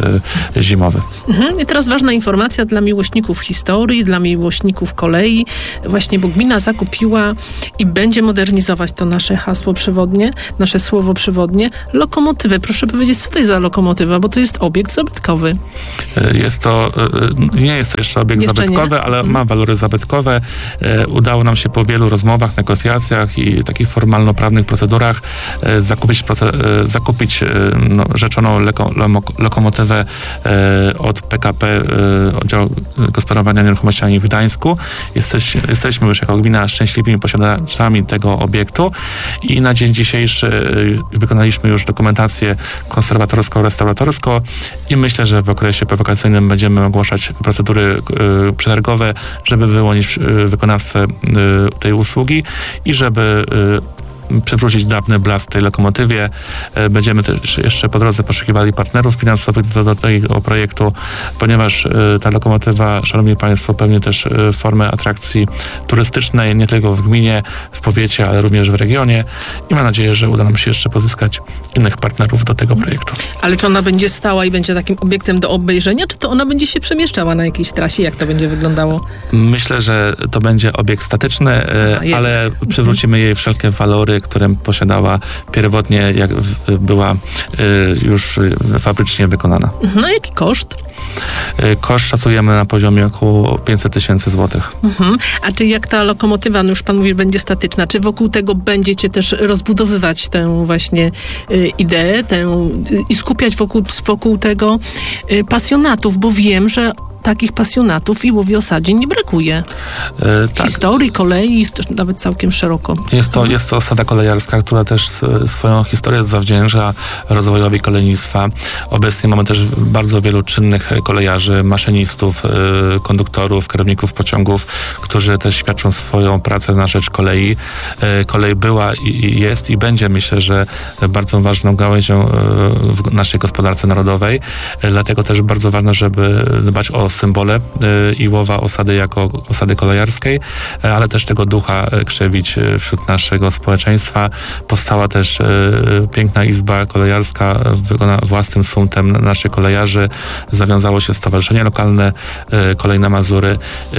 y, zimowy. Mhm. I teraz ważna informacja dla miłośników historii, dla miłośników kolei, właśnie bo gmina zakupiła i będzie modernizować to nasze hasło przewodnie, nasze słowo przewodnie, lokomotywę. Proszę powiedzieć, co to jest za lokomotywa, bo to jest obiekt zabytkowy. Jest to, nie jest to jeszcze obiekt jeszcze zabytkowy, nie? ale hmm. ma walory zabytkowe. Udało nam się po wielu rozmowach, negocjacjach i takich formalno-prawnych procedurach zakupić, zakupić no, rzeczoną leko, lokomotywę od P K P, Oddziału Gospodarowania Nieruchomościami w Gdańsku. Jesteś, jesteśmy już jako gmina szczęśliwymi posiadaczami tego obiektu i na dzień dzisiejszy wykonaliśmy już dokumentację konserwatorską-restauratorską i myślę, że w okresie prowokacyjnym będziemy ogłaszać procedury y, przetargowe, żeby wyłonić y, wykonawcę y, tej usługi i żeby y, przywrócić dawny blask tej lokomotywie. Będziemy też jeszcze po drodze poszukiwali partnerów finansowych do, do tego projektu, ponieważ ta lokomotywa, szanowni państwo, pełni też formę atrakcji turystycznej, nie tylko w gminie, w powiecie, ale również w regionie i mam nadzieję, że uda nam się jeszcze pozyskać innych partnerów do tego projektu. Ale czy ona będzie stała i będzie takim obiektem do obejrzenia, czy to ona będzie się przemieszczała na jakiejś trasie? Jak to będzie wyglądało? Myślę, że to będzie obiekt statyczny, A, ale przywrócimy jej wszelkie walory, które posiadała pierwotnie, jak była y, już fabrycznie wykonana. No jaki koszt? Y, koszt szacujemy na poziomie około pięćset tysięcy złotych. Mhm. A czy jak ta lokomotywa, no już pan mówi, będzie statyczna, czy wokół tego będziecie też rozbudowywać tę właśnie y, ideę tę, y, i skupiać wokół, wokół tego y, pasjonatów, bo wiem, że takich pasjonatów i Łowiosadzin nie brakuje. E, tak. Historii, kolei, nawet całkiem szeroko. Jest to, jest to osada kolejarska, która też swoją historię zawdzięcza rozwojowi kolejnictwa. Obecnie mamy też bardzo wielu czynnych kolejarzy, maszynistów, konduktorów, kierowników pociągów, którzy też świadczą swoją pracę na rzecz kolei. Kolej była i jest i będzie, myślę, że bardzo ważną gałęzią w naszej gospodarce narodowej. Dlatego też bardzo ważne, żeby dbać o symbole Iłowa, osady jako osady kolejarskiej, ale też tego ducha krzewić wśród naszego społeczeństwa. Powstała też piękna izba kolejarska własnym sumptem naszych kolejarzy. Zawiązało się stowarzyszenie lokalne Kolej na Mazury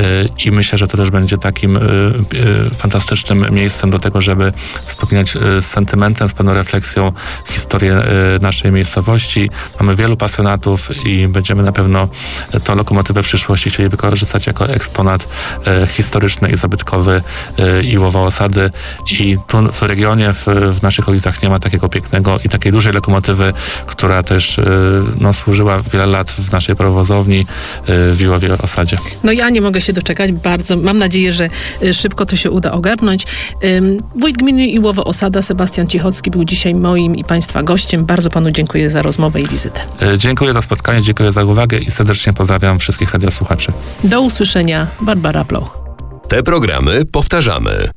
i myślę, że to też będzie takim fantastycznym miejscem do tego, żeby wspominać z sentymentem, z pewną refleksją historię naszej miejscowości. Mamy wielu pasjonatów i będziemy na pewno to lokomotywę w przyszłości chcieli wykorzystać jako eksponat temat e, historyczny i zabytkowy e, Iłowa Osady i tu w regionie, w, w naszych okolicach nie ma takiego pięknego i takiej dużej lokomotywy, która też e, no, służyła wiele lat w naszej prowozowni e, w Iłowie Osadzie. No ja nie mogę się doczekać, bardzo mam nadzieję, że e, szybko to się uda ogarnąć. Ym, wójt gminy Iłowo Osada, Sebastian Cichocki, był dzisiaj moim i Państwa gościem. Bardzo Panu dziękuję za rozmowę i wizytę. E, dziękuję za spotkanie, dziękuję za uwagę i serdecznie pozdrawiam wszystkich radiosłuchaczy. Do usłyszenia. Barbara Ploch. Te programy powtarzamy.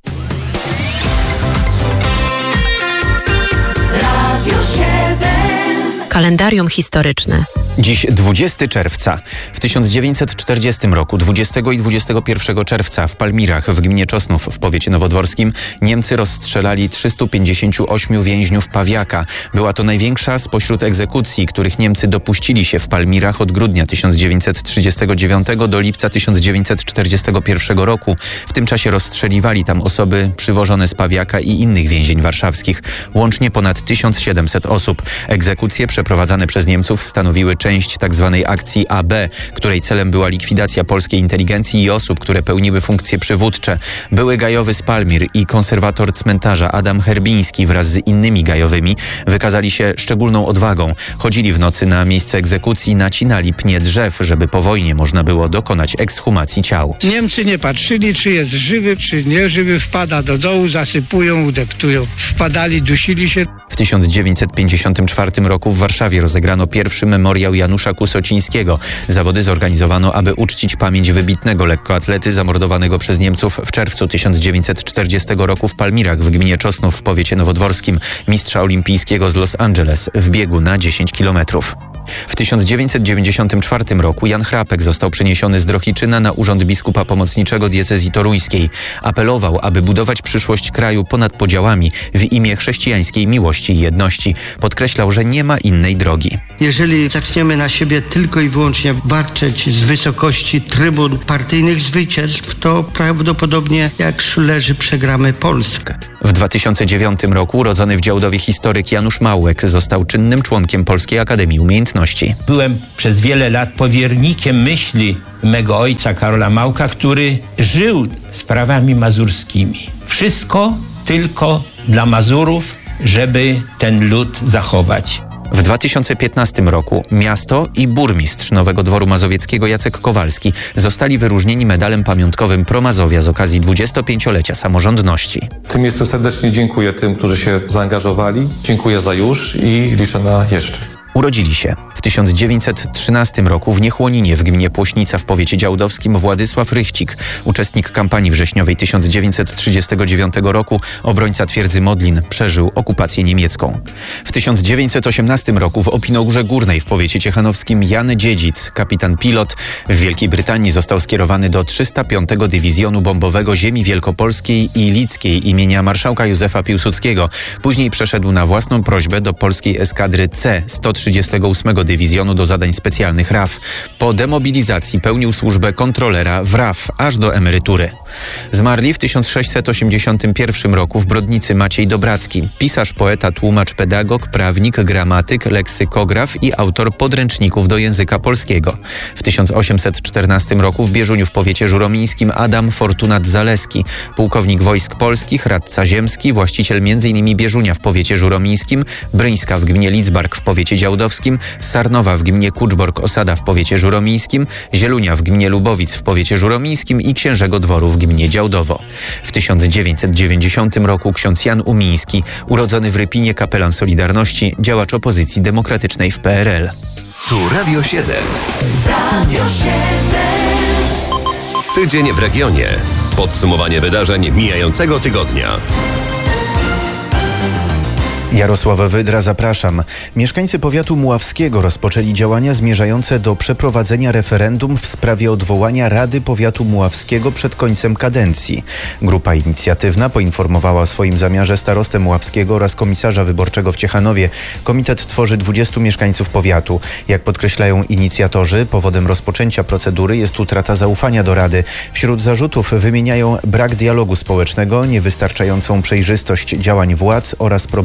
Kalendarium historyczne. Dziś dwudziestego czerwca. W tysiąc dziewięćset czterdziestym roku, dwudziestego i dwudziestego pierwszego czerwca w Palmirach w gminie Czosnów w powiecie nowodworskim Niemcy rozstrzelali trzystu pięćdziesięciu ośmiu więźniów Pawiaka. Była to największa spośród egzekucji, których Niemcy dopuścili się w Palmirach od grudnia tysiąc dziewięćset trzydziestego dziewiątego do lipca tysiąc dziewięćset czterdziestego pierwszego roku. W tym czasie rozstrzeliwali tam osoby przywożone z Pawiaka i innych więzień warszawskich. Łącznie ponad tysiąc siedemset osób. Egzekucje przeprowadzane przez Niemców stanowiły część tzw. akcji A B, której celem była likwidacja polskiej inteligencji i osób, które pełniły funkcje przywódcze. Były gajowy z Palmir i konserwator cmentarza Adam Herbiński wraz z innymi gajowymi wykazali się szczególną odwagą. Chodzili w nocy na miejsce egzekucji, nacinali pnie drzew, żeby po wojnie można było dokonać ekshumacji ciał. Niemcy nie patrzyli, czy jest żywy, czy nieżywy, wpada do dołu, zasypują, udeptują. Wpadali, dusili się. W tysiąc dziewięćset pięćdziesiątym czwartym roku w Warszawie rozegrano pierwszy memoriał Janusza Kusocińskiego. Zawody zorganizowano, aby uczcić pamięć wybitnego lekkoatlety zamordowanego przez Niemców w czerwcu tysiąc dziewięćset czterdziestego roku w Palmirach w gminie Czosnów w powiecie nowodworskim, mistrza olimpijskiego z Los Angeles w biegu na dziesięć kilometrów. W tysiąc dziewięćset dziewięćdziesiątym czwartym roku Jan Chrapek został przeniesiony z Drohiczyna na urząd biskupa pomocniczego diecezji toruńskiej. Apelował, aby budować przyszłość kraju ponad podziałami w imię chrześcijańskiej miłości i jedności. Podkreślał, że nie ma innej drogi. Jeżeli zaczniemy na siebie tylko i wyłącznie warczeć z wysokości trybun partyjnych zwycięstw, to prawdopodobnie jak szulerzy przegramy Polskę. W dwa tysiące dziewiątym roku urodzony w Działdowie historyk Janusz Małek został czynnym członkiem Polskiej Akademii Umiejętności. Byłem przez wiele lat powiernikiem myśli mego ojca Karola Małka, który żył sprawami mazurskimi. Wszystko tylko dla Mazurów, żeby ten lud zachować. W dwa tysiące piętnastym roku miasto i burmistrz Nowego Dworu Mazowieckiego Jacek Kowalski zostali wyróżnieni medalem pamiątkowym Pro Mazowia z okazji dwudziestopięciolecia samorządności. W tym miejscu serdecznie dziękuję tym, którzy się zaangażowali. Dziękuję za już i liczę na jeszcze. Urodzili się w tysiąc dziewięćset trzynastym roku w Niechłoninie w gminie Płośnica w powiecie działdowskim Władysław Rychcik, uczestnik kampanii wrześniowej tysiąc dziewięćset trzydziestego dziewiątego roku, obrońca twierdzy Modlin, przeżył okupację niemiecką. W tysiąc dziewięćset osiemnastym roku w Opinogórze Górnej w powiecie ciechanowskim Jan Dziedzic, kapitan pilot, w Wielkiej Brytanii został skierowany do trzysta piątego Dywizjonu Bombowego Ziemi Wielkopolskiej i Lickiej imienia marszałka Józefa Piłsudskiego. Później przeszedł na własną prośbę do polskiej eskadry C sto trzydziestego ósmego Dywizjonu do zadań specjalnych R A F. Po demobilizacji pełnił służbę kontrolera w R A F aż do emerytury. Zmarli w tysiąc sześćset osiemdziesiątym pierwszym roku w Brodnicy Maciej Dobracki, pisarz, poeta, tłumacz, pedagog, prawnik, gramatyk, leksykograf i autor podręczników do języka polskiego. W tysiąc osiemset czternastym roku w Bieżuniu w powiecie żuromińskim Adam Fortunat Zaleski, pułkownik wojsk polskich, radca ziemski, właściciel między innymi Bieżunia w powiecie żuromińskim, Bryńska w gminie Lidzbark w powiecie działdowskim, Sarnowa w gminie Kuczbork Osada w powiecie żuromińskim, Zielunia w gminie Lubowic w powiecie żuromińskim i Księżego Dworu w gminie Działdowo. W tysiąc dziewięćset dziewięćdziesiątym roku ksiądz Jan Umiński, urodzony w Rypinie, kapelan Solidarności, działacz opozycji demokratycznej w P R L. Tu Radio siedem. Radio siedem. Tydzień w regionie. Podsumowanie wydarzeń mijającego tygodnia. Jarosław Wydra, zapraszam. Mieszkańcy powiatu muławskiego rozpoczęli działania zmierzające do przeprowadzenia referendum w sprawie odwołania Rady Powiatu Muławskiego przed końcem kadencji. Grupa inicjatywna poinformowała o swoim zamiarze starostę muławskiego oraz komisarza wyborczego w Ciechanowie. Komitet tworzy dwudziestu mieszkańców powiatu. Jak podkreślają inicjatorzy, powodem rozpoczęcia procedury jest utrata zaufania do Rady. Wśród zarzutów wymieniają brak dialogu społecznego, niewystarczającą przejrzystość działań władz oraz problemy związane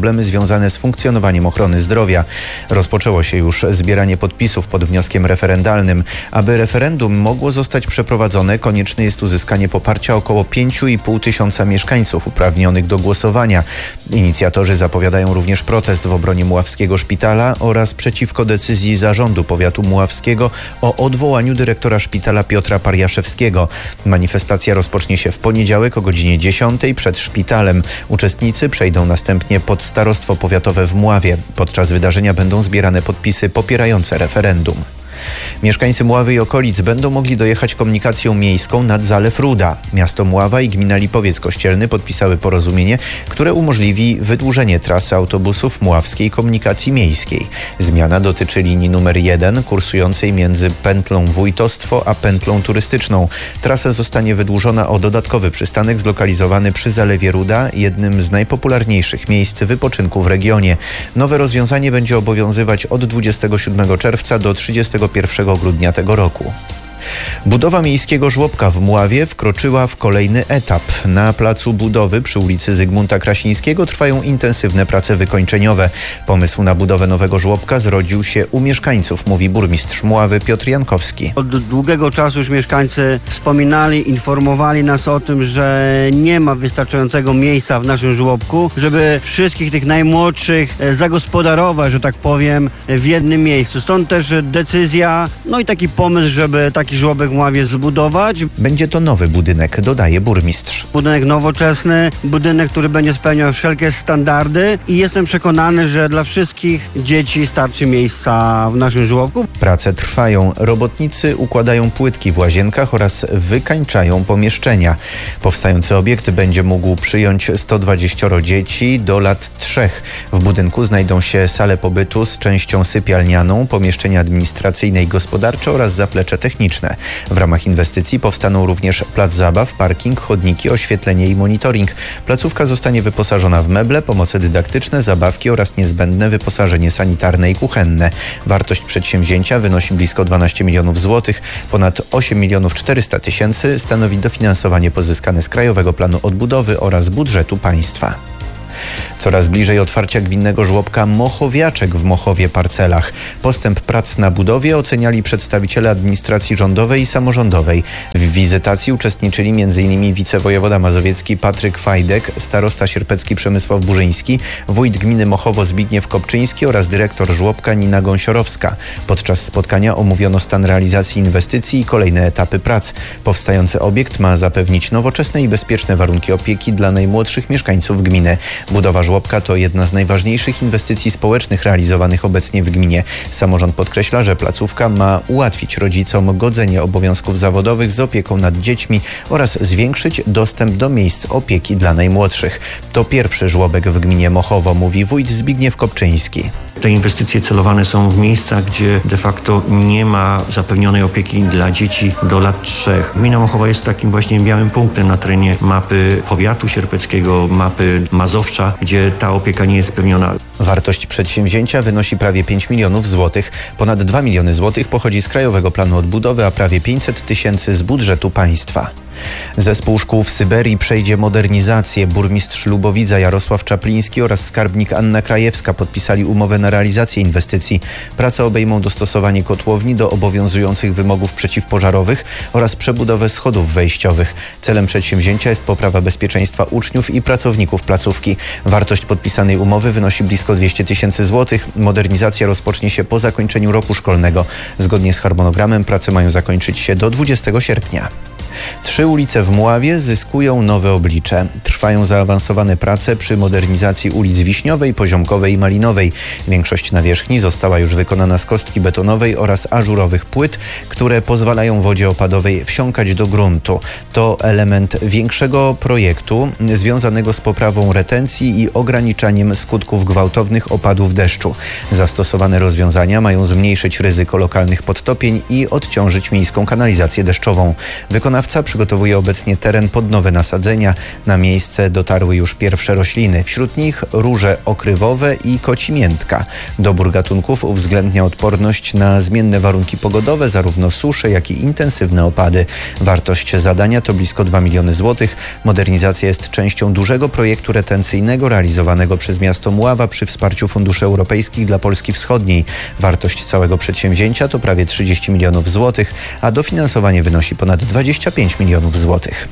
związane z funkcjonowaniem ochrony zdrowia. Rozpoczęło się już zbieranie podpisów pod wnioskiem referendalnym. Aby referendum mogło zostać przeprowadzone, konieczne jest uzyskanie poparcia około pięć i pół tysiąca mieszkańców uprawnionych do głosowania. Inicjatorzy zapowiadają również protest w obronie Mławskiego Szpitala oraz przeciwko decyzji Zarządu Powiatu Mławskiego o odwołaniu dyrektora szpitala Piotra Pariaszewskiego. Manifestacja rozpocznie się w poniedziałek o godzinie dziesiątej przed szpitalem. Uczestnicy przejdą następnie pod Starostwo Powiatowe w Mławie. Podczas wydarzenia będą zbierane podpisy popierające referendum. Mieszkańcy Mławy i okolic będą mogli dojechać komunikacją miejską nad Zalew Ruda. Miasto Mława i gmina Lipowiec Kościelny podpisały porozumienie, które umożliwi wydłużenie trasy autobusów mławskiej komunikacji miejskiej. Zmiana dotyczy linii numer jeden, kursującej między pętlą Wójtostwo a pętlą turystyczną. Trasa zostanie wydłużona o dodatkowy przystanek zlokalizowany przy Zalewie Ruda, jednym z najpopularniejszych miejsc wypoczynku w regionie. Nowe rozwiązanie będzie obowiązywać od dwudziestego siódmego czerwca do trzydziestego pierwszego grudnia tego roku. Budowa miejskiego żłobka w Mławie wkroczyła w kolejny etap. Na placu budowy przy ulicy Zygmunta Krasińskiego trwają intensywne prace wykończeniowe. Pomysł na budowę nowego żłobka zrodził się u mieszkańców, mówi burmistrz Mławy Piotr Jankowski. Od długiego czasu już mieszkańcy wspominali, informowali nas o tym, że nie ma wystarczającego miejsca w naszym żłobku, żeby wszystkich tych najmłodszych zagospodarować, że tak powiem, w jednym miejscu. Stąd też decyzja, no i taki pomysł, żeby taki żłobek w Mławie zbudować. Będzie to nowy budynek, dodaje burmistrz. Budynek nowoczesny, budynek, który będzie spełniał wszelkie standardy i jestem przekonany, że dla wszystkich dzieci starczy miejsca w naszym żłobku. Prace trwają. Robotnicy układają płytki w łazienkach oraz wykańczają pomieszczenia. Powstający obiekt będzie mógł przyjąć sto dwadzieścia dzieci do lat trzech. W budynku znajdą się sale pobytu z częścią sypialnianą, pomieszczenia administracyjne i gospodarcze oraz zaplecze techniczne. W ramach inwestycji powstaną również plac zabaw, parking, chodniki, oświetlenie i monitoring. Placówka zostanie wyposażona w meble, pomoce dydaktyczne, zabawki oraz niezbędne wyposażenie sanitarne i kuchenne. Wartość przedsięwzięcia wynosi blisko dwanaście milionów złotych. Ponad osiem milionów czterysta tysięcy stanowi dofinansowanie pozyskane z Krajowego Planu Odbudowy oraz budżetu państwa. Coraz bliżej otwarcia gminnego żłobka Mochowiaczek w Mochowie Parcelach. Postęp prac na budowie oceniali przedstawiciele administracji rządowej i samorządowej. W wizytacji uczestniczyli m in wicewojewoda mazowiecki Patryk Fajdek, starosta sierpecki Przemysław Burzyński, wójt gminy Mochowo Zbigniew Kopczyński oraz dyrektor żłobka Nina Gąsiorowska. Podczas spotkania omówiono stan realizacji inwestycji i kolejne etapy prac. Powstający obiekt ma zapewnić nowoczesne i bezpieczne warunki opieki dla najmłodszych mieszkańców gminy. Budowa żłobka to jedna z najważniejszych inwestycji społecznych realizowanych obecnie w gminie. Samorząd podkreśla, że placówka ma ułatwić rodzicom godzenie obowiązków zawodowych z opieką nad dziećmi oraz zwiększyć dostęp do miejsc opieki dla najmłodszych. To pierwszy żłobek w gminie Mochowo, mówi wójt Zbigniew Kopczyński. Te inwestycje celowane są w miejsca, gdzie de facto nie ma zapewnionej opieki dla dzieci do lat trzech. Gmina Mochowa jest takim właśnie białym punktem na terenie mapy powiatu sierpeckiego, mapy Mazowsza, gdzie ta opieka nie jest spełniona. Wartość przedsięwzięcia wynosi prawie pięć milionów złotych. Ponad dwa miliony złotych pochodzi z Krajowego Planu Odbudowy, a prawie pięćset tysięcy z budżetu państwa. Zespół szkół w Syberii przejdzie modernizację. Burmistrz Lubowidza Jarosław Czapliński oraz skarbnik Anna Krajewska podpisali umowę na realizację inwestycji. Prace obejmą dostosowanie kotłowni do obowiązujących wymogów przeciwpożarowych oraz przebudowę schodów wejściowych. Celem przedsięwzięcia jest poprawa bezpieczeństwa uczniów i pracowników placówki. Wartość podpisanej umowy wynosi blisko dwieście tysięcy złotych. Modernizacja rozpocznie się po zakończeniu roku szkolnego. Zgodnie z harmonogramem prace mają zakończyć się do dwudziestego sierpnia. Trzy ulice w Mławie zyskują nowe oblicze. Trwają zaawansowane prace przy modernizacji ulic Wiśniowej, Poziomkowej i Malinowej. Większość nawierzchni została już wykonana z kostki betonowej oraz ażurowych płyt, które pozwalają wodzie opadowej wsiąkać do gruntu. To element większego projektu związanego z poprawą retencji i ograniczaniem skutków gwałtownych opadów deszczu. Zastosowane rozwiązania mają zmniejszyć ryzyko lokalnych podtopień i odciążyć miejską kanalizację deszczową. Wykonawca czerwca przygotowuje obecnie teren pod nowe nasadzenia. Na miejsce dotarły już pierwsze rośliny. Wśród nich róże okrywowe i kocimiętka. Dobór gatunków uwzględnia odporność na zmienne warunki pogodowe, zarówno susze, jak i intensywne opady. Wartość zadania to blisko dwa miliony złotych. Modernizacja jest częścią dużego projektu retencyjnego realizowanego przez miasto Mława przy wsparciu funduszy europejskich dla Polski Wschodniej. Wartość całego przedsięwzięcia to prawie trzydzieści milionów złotych, a dofinansowanie wynosi ponad dwadzieścia pięć milionów złotych.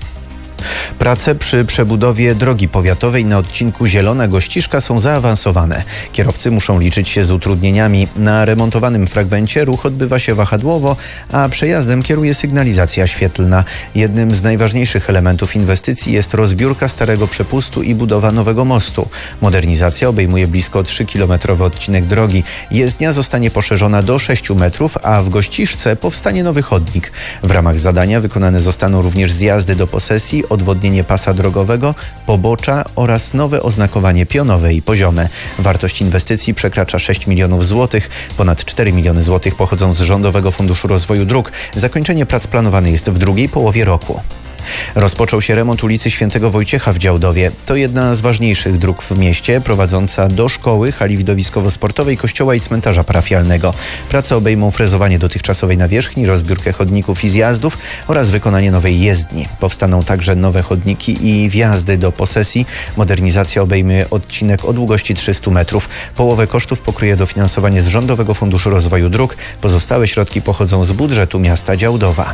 Prace przy przebudowie drogi powiatowej na odcinku Zielona-Gościszka są zaawansowane. Kierowcy muszą liczyć się z utrudnieniami. Na remontowanym fragmencie ruch odbywa się wahadłowo, a przejazdem kieruje sygnalizacja świetlna. Jednym z najważniejszych elementów inwestycji jest rozbiórka starego przepustu i budowa nowego mostu. Modernizacja obejmuje blisko trzykilometrowy odcinek drogi. Jezdnia zostanie poszerzona do sześciu metrów, a w Gościszce powstanie nowy chodnik. W ramach zadania wykonane zostaną również zjazdy do posesji, odwodnienie pasa drogowego, pobocza oraz nowe oznakowanie pionowe i poziome. Wartość inwestycji przekracza sześć milionów złotych. Ponad cztery miliony złotych pochodzą z Rządowego Funduszu Rozwoju Dróg. Zakończenie prac planowane jest w drugiej połowie roku. Rozpoczął się remont ulicy Świętego Wojciecha w Działdowie. To jedna z ważniejszych dróg w mieście, prowadząca do szkoły, hali widowiskowo-sportowej, kościoła i cmentarza parafialnego. Prace obejmą frezowanie dotychczasowej nawierzchni, rozbiórkę chodników i zjazdów oraz wykonanie nowej jezdni. Powstaną także nowe chodniki i wjazdy do posesji. Modernizacja obejmie odcinek o długości trzystu metrów. Połowę kosztów pokryje dofinansowanie z Rządowego Funduszu Rozwoju Dróg. Pozostałe środki pochodzą z budżetu miasta Działdowa.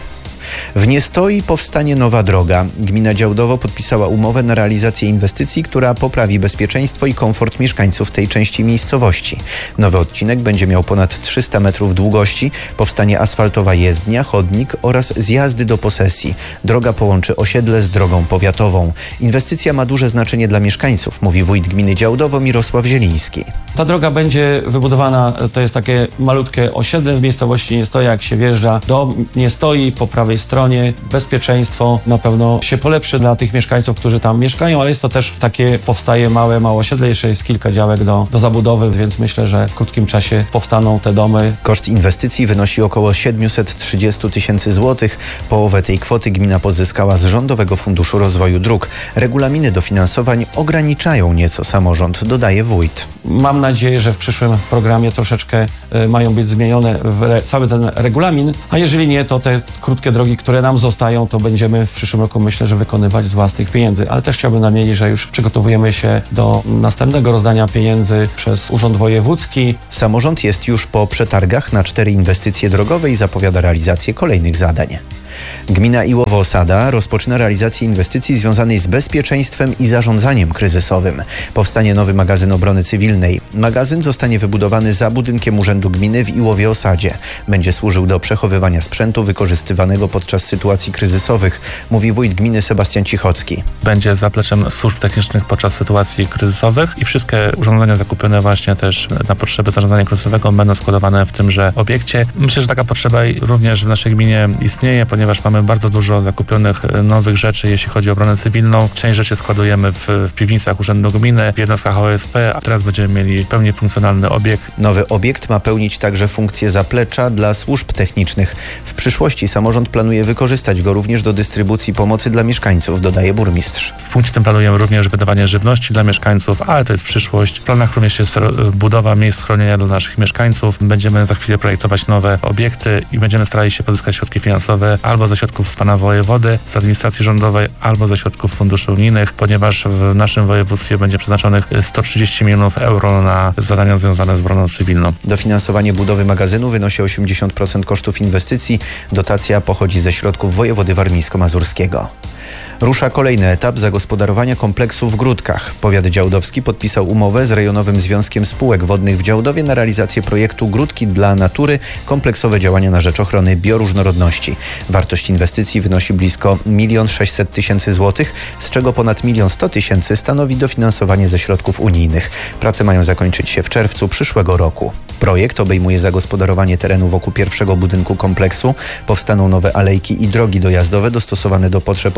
W Niestoi powstanie nowa droga. Gmina Działdowo podpisała umowę na realizację inwestycji, która poprawi bezpieczeństwo i komfort mieszkańców tej części miejscowości. Nowy odcinek będzie miał ponad trzysta metrów długości. Powstanie asfaltowa jezdnia, chodnik oraz zjazdy do posesji. Droga połączy osiedle z drogą powiatową. Inwestycja ma duże znaczenie dla mieszkańców, mówi wójt gminy Działdowo Mirosław Zieliński. Ta droga będzie wybudowana, to jest takie malutkie osiedle w miejscowości Niestoja. Jak się wjeżdża do Niestoi, po prawej stronie bezpieczeństwo na pewno się polepszy dla tych mieszkańców, którzy tam mieszkają, ale jest to też takie, powstaje małe, małe osiedle, jeszcze jest kilka działek do, do zabudowy, więc myślę, że w krótkim czasie powstaną te domy. Koszt inwestycji wynosi około siedemset trzydzieści tysięcy złotych. Połowę tej kwoty gmina pozyskała z Rządowego Funduszu Rozwoju Dróg. Regulaminy dofinansowań ograniczają nieco samorząd, dodaje wójt. Mam nadzieję, że w przyszłym programie troszeczkę y, mają być zmienione w re, cały ten regulamin, a jeżeli nie, to te krótkie drogi, które nam zostają, to będziemy w przyszłym roku, myślę, że wykonywać z własnych pieniędzy. Ale też chciałbym nadmienić, że już przygotowujemy się do następnego rozdania pieniędzy przez Urząd Wojewódzki. Samorząd jest już po przetargach na cztery inwestycje drogowe i zapowiada realizację kolejnych zadań. Gmina Iłowo-Osada rozpoczyna realizację inwestycji związanej z bezpieczeństwem i zarządzaniem kryzysowym. Powstanie nowy magazyn obrony cywilnej. Magazyn zostanie wybudowany za budynkiem Urzędu Gminy w Iłowie-Osadzie. Będzie służył do przechowywania sprzętu wykorzystywanego podczas sytuacji kryzysowych, mówi wójt gminy Sebastian Cichocki. Będzie zapleczem służb technicznych podczas sytuacji kryzysowych i wszystkie urządzenia zakupione właśnie też na potrzeby zarządzania kryzysowego będą składowane w tymże obiekcie. Myślę, że taka potrzeba również w naszej gminie istnieje, ponieważ mamy bardzo dużo zakupionych nowych rzeczy, jeśli chodzi o obronę cywilną. Część rzeczy składujemy w, w piwnicach Urzędu Gminy, w jednostkach O S P, a teraz będziemy mieli pełnie funkcjonalny obiekt. Nowy obiekt ma pełnić także funkcję zaplecza dla służb technicznych. W przyszłości samorząd planuje wykorzystać go również do dystrybucji pomocy dla mieszkańców, dodaje burmistrz. W punkcie tym planujemy również wydawanie żywności dla mieszkańców, ale to jest przyszłość. W planach również jest budowa miejsc schronienia dla naszych mieszkańców. Będziemy za chwilę projektować nowe obiekty i będziemy starali się pozyskać środki finansowe albo ze środków pana wojewody, z administracji rządowej, albo ze środków funduszy unijnych, ponieważ w naszym województwie będzie przeznaczonych sto trzydzieści milionów euro na zadania związane z obroną cywilną. Dofinansowanie budowy magazynu wynosi osiemdziesiąt procent kosztów inwestycji. Dotacja pochodzi ze środków wojewody warmińsko-mazurskiego. Rusza kolejny etap zagospodarowania kompleksu w Gródkach. Powiat działdowski podpisał umowę z Rejonowym Związkiem Spółek Wodnych w Działdowie na realizację projektu Gródki dla natury – kompleksowe działania na rzecz ochrony bioróżnorodności. Wartość inwestycji wynosi blisko milion sześćset tysięcy złotych, z czego ponad milion sto tysięcy stanowi dofinansowanie ze środków unijnych. Prace mają zakończyć się w czerwcu przyszłego roku. Projekt obejmuje zagospodarowanie terenu wokół pierwszego budynku kompleksu. Powstaną nowe alejki i drogi dojazdowe dostosowane do potrzeb osób z niepełnosprawnościami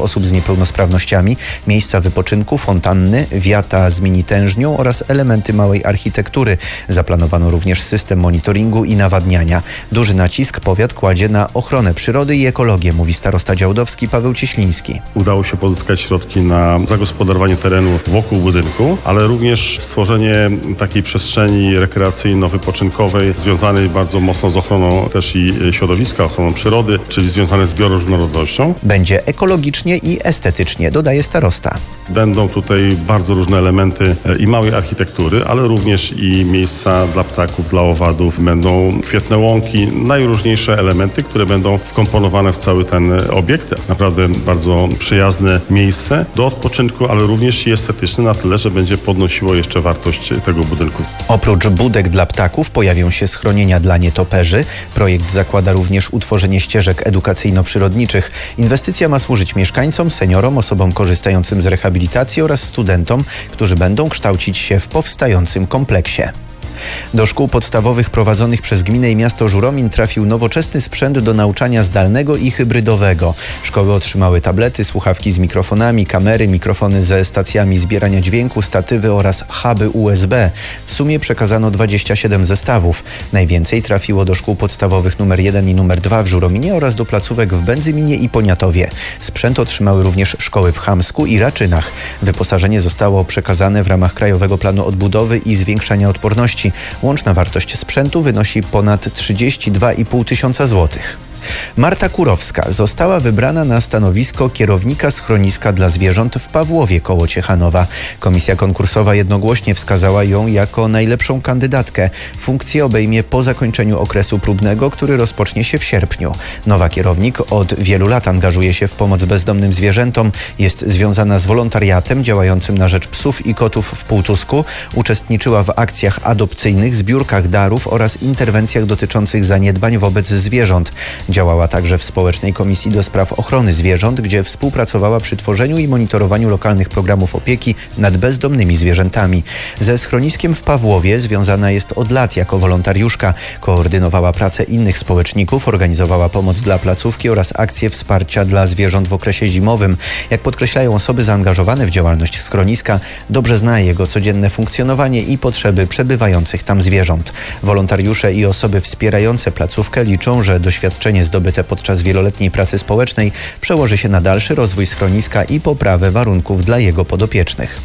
niepełnosprawnościami, miejsca wypoczynku, fontanny, wiata z mini-tężnią oraz elementy małej architektury. Zaplanowano również system monitoringu i nawadniania. Duży nacisk powiat kładzie na ochronę przyrody i ekologię, mówi starosta działdowski Paweł Cieśliński. Udało się pozyskać środki na zagospodarowanie terenu wokół budynku, ale również stworzenie takiej przestrzeni rekreacyjno-wypoczynkowej związanej bardzo mocno z ochroną też i środowiska, ochroną przyrody, czyli związane z bioróżnorodnością. Będzie ekologicznie i estetycznie, dodaje starosta. Będą tutaj bardzo różne elementy i małej architektury, ale również i miejsca dla ptaków, dla owadów. Będą kwietne łąki, najróżniejsze elementy, które będą wkomponowane w cały ten obiekt. Naprawdę bardzo przyjazne miejsce do odpoczynku, ale również i estetyczne na tyle, że będzie podnosiło jeszcze wartość tego budynku. Oprócz budek dla ptaków pojawią się schronienia dla nietoperzy. Projekt zakłada również utworzenie ścieżek edukacyjno-przyrodniczych. Inwestycja ma służyć mieszkańcom, seniorom, osobom korzystającym z rehabilitacji oraz studentom, którzy będą kształcić się w powstającym kompleksie. Do szkół podstawowych prowadzonych przez gminę i miasto Żuromin trafił nowoczesny sprzęt do nauczania zdalnego i hybrydowego. Szkoły otrzymały tablety, słuchawki z mikrofonami, kamery, mikrofony ze stacjami zbierania dźwięku, statywy oraz huby U S B. W sumie przekazano dwadzieścia siedem zestawów. Najwięcej trafiło do szkół podstawowych numer jeden i numer dwa w Żurominie oraz do placówek w Będzyminie i Poniatowie. Sprzęt otrzymały również szkoły w Chamsku i Raczynach. Wyposażenie zostało przekazane w ramach Krajowego Planu Odbudowy i Zwiększania Odporności. Łączna wartość sprzętu wynosi ponad trzydzieści dwa i pół tysiąca złotych. Marta Kurowska została wybrana na stanowisko kierownika schroniska dla zwierząt w Pawłowie koło Ciechanowa. Komisja konkursowa jednogłośnie wskazała ją jako najlepszą kandydatkę. Funkcję obejmie po zakończeniu okresu próbnego, który rozpocznie się w sierpniu. Nowa kierownik od wielu lat angażuje się w pomoc bezdomnym zwierzętom. Jest związana z wolontariatem działającym na rzecz psów i kotów w Półtusku. Uczestniczyła w akcjach adopcyjnych, zbiórkach darów oraz interwencjach dotyczących zaniedbań wobec zwierząt. Działała także w Społecznej Komisji do Spraw Ochrony Zwierząt, gdzie współpracowała przy tworzeniu i monitorowaniu lokalnych programów opieki nad bezdomnymi zwierzętami. Ze schroniskiem w Pawłowie związana jest od lat jako wolontariuszka. Koordynowała pracę innych społeczników, organizowała pomoc dla placówki oraz akcje wsparcia dla zwierząt w okresie zimowym. Jak podkreślają osoby zaangażowane w działalność schroniska, dobrze zna jego codzienne funkcjonowanie i potrzeby przebywających tam zwierząt. Wolontariusze i osoby wspierające placówkę liczą, że doświadczenie zdobyte podczas wieloletniej pracy społecznej przełoży się na dalszy rozwój schroniska i poprawę warunków dla jego podopiecznych.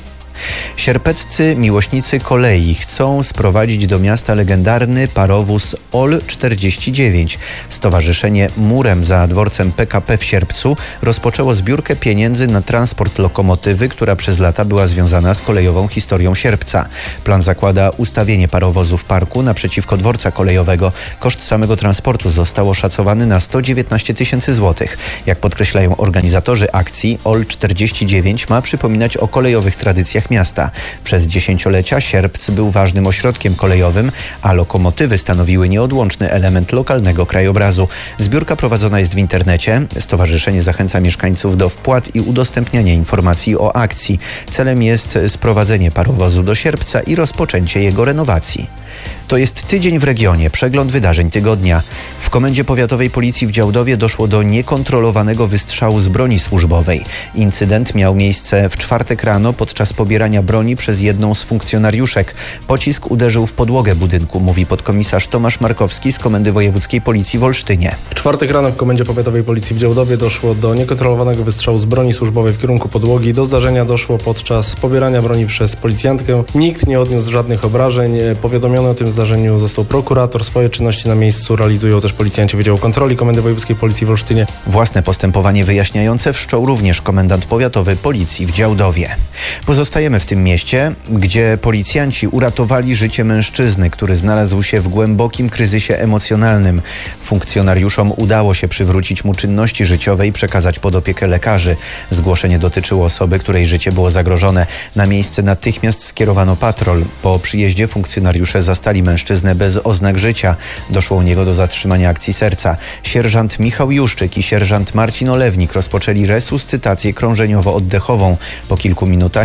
Sierpeccy miłośnicy kolei chcą sprowadzić do miasta legendarny parowóz O L czterdzieści dziewięć. Stowarzyszenie Murem za dworcem P K P w Sierpcu rozpoczęło zbiórkę pieniędzy na transport lokomotywy, która przez lata była związana z kolejową historią Sierpca. Plan zakłada ustawienie parowozu w parku naprzeciwko dworca kolejowego. Koszt samego transportu został oszacowany na sto dziewiętnaście tysięcy złotych. Jak podkreślają organizatorzy akcji, O L czterdzieści dziewięć ma przypominać o kolejowych tradycjach miasta. Przez dziesięciolecia Sierpc był ważnym ośrodkiem kolejowym, a lokomotywy stanowiły nieodłączny element lokalnego krajobrazu. Zbiórka prowadzona jest w internecie. Stowarzyszenie zachęca mieszkańców do wpłat i udostępniania informacji o akcji. Celem jest sprowadzenie parowozu do Sierpca i rozpoczęcie jego renowacji. To jest Tydzień w regionie, przegląd wydarzeń tygodnia. W Komendzie Powiatowej Policji w Działdowie doszło do niekontrolowanego wystrzału z broni służbowej. Incydent miał miejsce w czwartek rano podczas pobierania broni przez jedną z funkcjonariuszek. Pocisk uderzył w podłogę budynku, mówi podkomisarz Tomasz Markowski z Komendy Wojewódzkiej Policji w Olsztynie. W czwartek rano w Komendzie Powiatowej Policji w Działdowie doszło do niekontrolowanego wystrzału z broni służbowej w kierunku podłogi. Do zdarzenia doszło podczas pobierania broni przez policjantkę. Nikt nie odniósł żadnych obrażeń. Powiadomiony o tym zdarzeniu został prokurator. Swoje czynności na miejscu realizują też policjanci Wydziału Kontroli Komendy Wojewódzkiej Policji w Olsztynie. Własne postępowanie wyjaśniające wszczął również komendant powiatowy Policji w Działdowie. Pozostajemy w tym mieście, gdzie policjanci uratowali życie mężczyzny, który znalazł się w głębokim kryzysie emocjonalnym. Funkcjonariuszom udało się przywrócić mu czynności życiowe i przekazać pod opiekę lekarzy. Zgłoszenie dotyczyło osoby, której życie było zagrożone. Na miejsce natychmiast skierowano patrol. Po przyjeździe funkcjonariusze zastali mężczyznę bez oznak życia. Doszło u niego do zatrzymania akcji serca. Sierżant Michał Juszczyk i sierżant Marcin Olewnik rozpoczęli resuscytację krążeniowo-oddechową. Po kilku minutach ich działania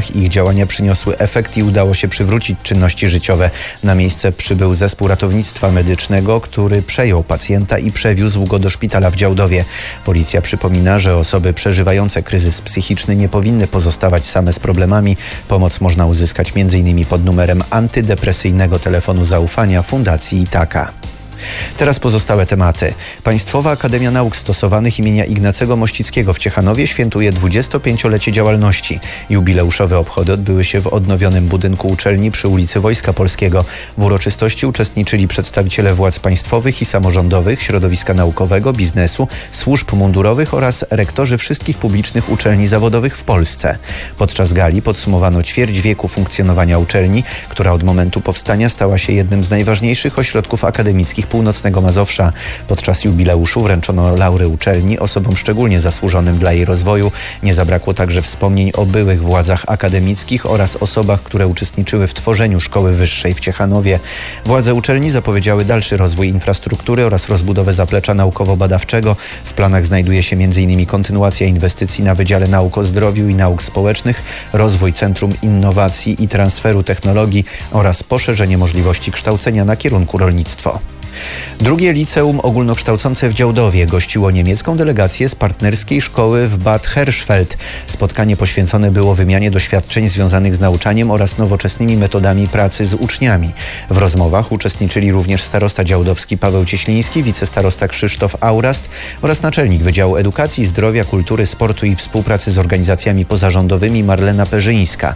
działania przyniosły efekt i udało się przywrócić czynności życiowe. Na miejsce przybył zespół ratownictwa medycznego, który przejął pacjenta i przewiózł go do szpitala w Działdowie. Policja przypomina, że osoby przeżywające kryzys psychiczny nie powinny pozostawać same z problemami. Pomoc można uzyskać między innymi pod numerem antydepresyjnego telefonu zaufania Fundacji Itaka. Teraz pozostałe tematy. Państwowa Akademia Nauk Stosowanych imienia Ignacego Mościckiego w Ciechanowie świętuje dwudziestopięciolecie działalności. Jubileuszowe obchody odbyły się w odnowionym budynku uczelni przy ulicy Wojska Polskiego. W uroczystości uczestniczyli przedstawiciele władz państwowych i samorządowych, środowiska naukowego, biznesu, służb mundurowych oraz rektorzy wszystkich publicznych uczelni zawodowych w Polsce. Podczas gali podsumowano ćwierć wieku funkcjonowania uczelni, która od momentu powstania stała się jednym z najważniejszych ośrodków akademickich północnego Mazowsza. Podczas jubileuszu wręczono laury uczelni osobom szczególnie zasłużonym dla jej rozwoju. Nie zabrakło także wspomnień o byłych władzach akademickich oraz osobach, które uczestniczyły w tworzeniu szkoły wyższej w Ciechanowie. Władze uczelni zapowiedziały dalszy rozwój infrastruktury oraz rozbudowę zaplecza naukowo-badawczego. W planach znajduje się między innymi kontynuacja inwestycji na Wydziale Nauk o Zdrowiu i Nauk Społecznych, rozwój Centrum Innowacji i Transferu Technologii oraz poszerzenie możliwości kształcenia na kierunku rolnictwo. Drugie liceum ogólnokształcące w Działdowie gościło niemiecką delegację z partnerskiej szkoły w Bad Hersfeld. Spotkanie poświęcone było wymianie doświadczeń związanych z nauczaniem oraz nowoczesnymi metodami pracy z uczniami. W rozmowach uczestniczyli również starosta działdowski Paweł Cieśliński, wicestarosta Krzysztof Aurast oraz naczelnik Wydziału Edukacji, Zdrowia, Kultury, Sportu i Współpracy z organizacjami pozarządowymi Marlena Perzyńska.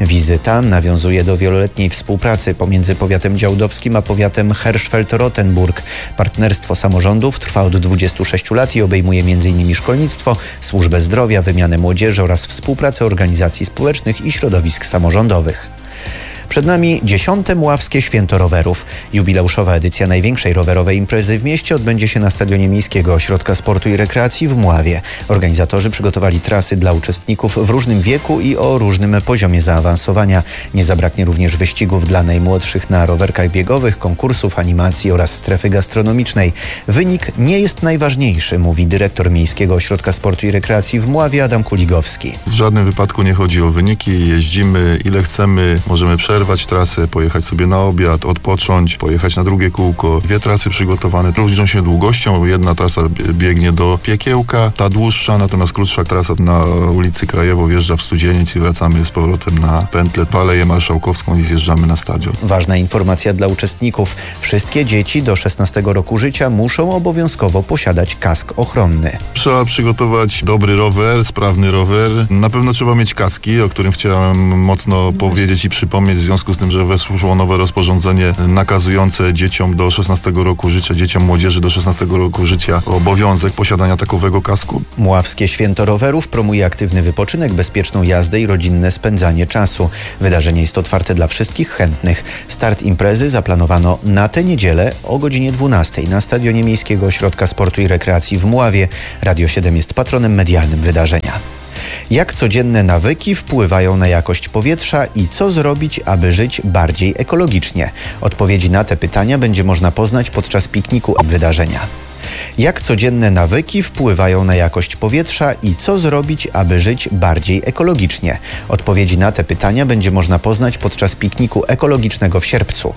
Wizyta nawiązuje do wieloletniej współpracy pomiędzy powiatem działdowskim a powiatem Hersfeld-Rotenburg. Partnerstwo samorządów trwa od dwudziestu sześciu lat i obejmuje między innymi szkolnictwo, służbę zdrowia, wymianę młodzieży oraz współpracę organizacji społecznych i środowisk samorządowych. Przed nami dziesiąte Mławskie Święto Rowerów. Jubileuszowa edycja największej rowerowej imprezy w mieście odbędzie się na Stadionie Miejskiego Ośrodka Sportu i Rekreacji w Mławie. Organizatorzy przygotowali trasy dla uczestników w różnym wieku i o różnym poziomie zaawansowania. Nie zabraknie również wyścigów dla najmłodszych na rowerkach biegowych, konkursów, animacji oraz strefy gastronomicznej. Wynik nie jest najważniejszy, mówi dyrektor Miejskiego Ośrodka Sportu i Rekreacji w Mławie Adam Kuligowski. W żadnym wypadku nie chodzi o wyniki. Jeździmy ile chcemy, możemy przerwać trasę, pojechać sobie na obiad, odpocząć, pojechać na drugie kółko. Dwie trasy przygotowane różnią się długością. Jedna trasa biegnie do Piekiełka, ta dłuższa, natomiast krótsza trasa na ulicy Krajewo wjeżdża w Studzieniec i wracamy z powrotem na pętlę w Aleję Marszałkowską i zjeżdżamy na stadion. Ważna informacja dla uczestników. Wszystkie dzieci do szesnastego roku życia muszą obowiązkowo posiadać kask ochronny. Trzeba przygotować dobry rower, sprawny rower. Na pewno trzeba mieć kaski, o którym chciałem mocno powiedzieć i przypomnieć, w związku z tym, że weszło nowe rozporządzenie nakazujące dzieciom do szesnastego roku życia, dzieciom młodzieży do szesnastego roku życia obowiązek posiadania takowego kasku. Mławskie Święto Rowerów promuje aktywny wypoczynek, bezpieczną jazdę i rodzinne spędzanie czasu. Wydarzenie jest otwarte dla wszystkich chętnych. Start imprezy zaplanowano na tę niedzielę o godzinie dwunastej na Stadionie Miejskiego Ośrodka Sportu i Rekreacji w Mławie. Radio siedem jest patronem medialnym wydarzenia. Jak codzienne nawyki wpływają na jakość powietrza i co zrobić, aby żyć bardziej ekologicznie? Odpowiedzi na te pytania będzie można poznać podczas pikniku wydarzenia. Jak codzienne nawyki wpływają na jakość powietrza i co zrobić, aby żyć bardziej ekologicznie? Odpowiedzi na te pytania będzie można poznać podczas pikniku ekologicznego w Sierpcu.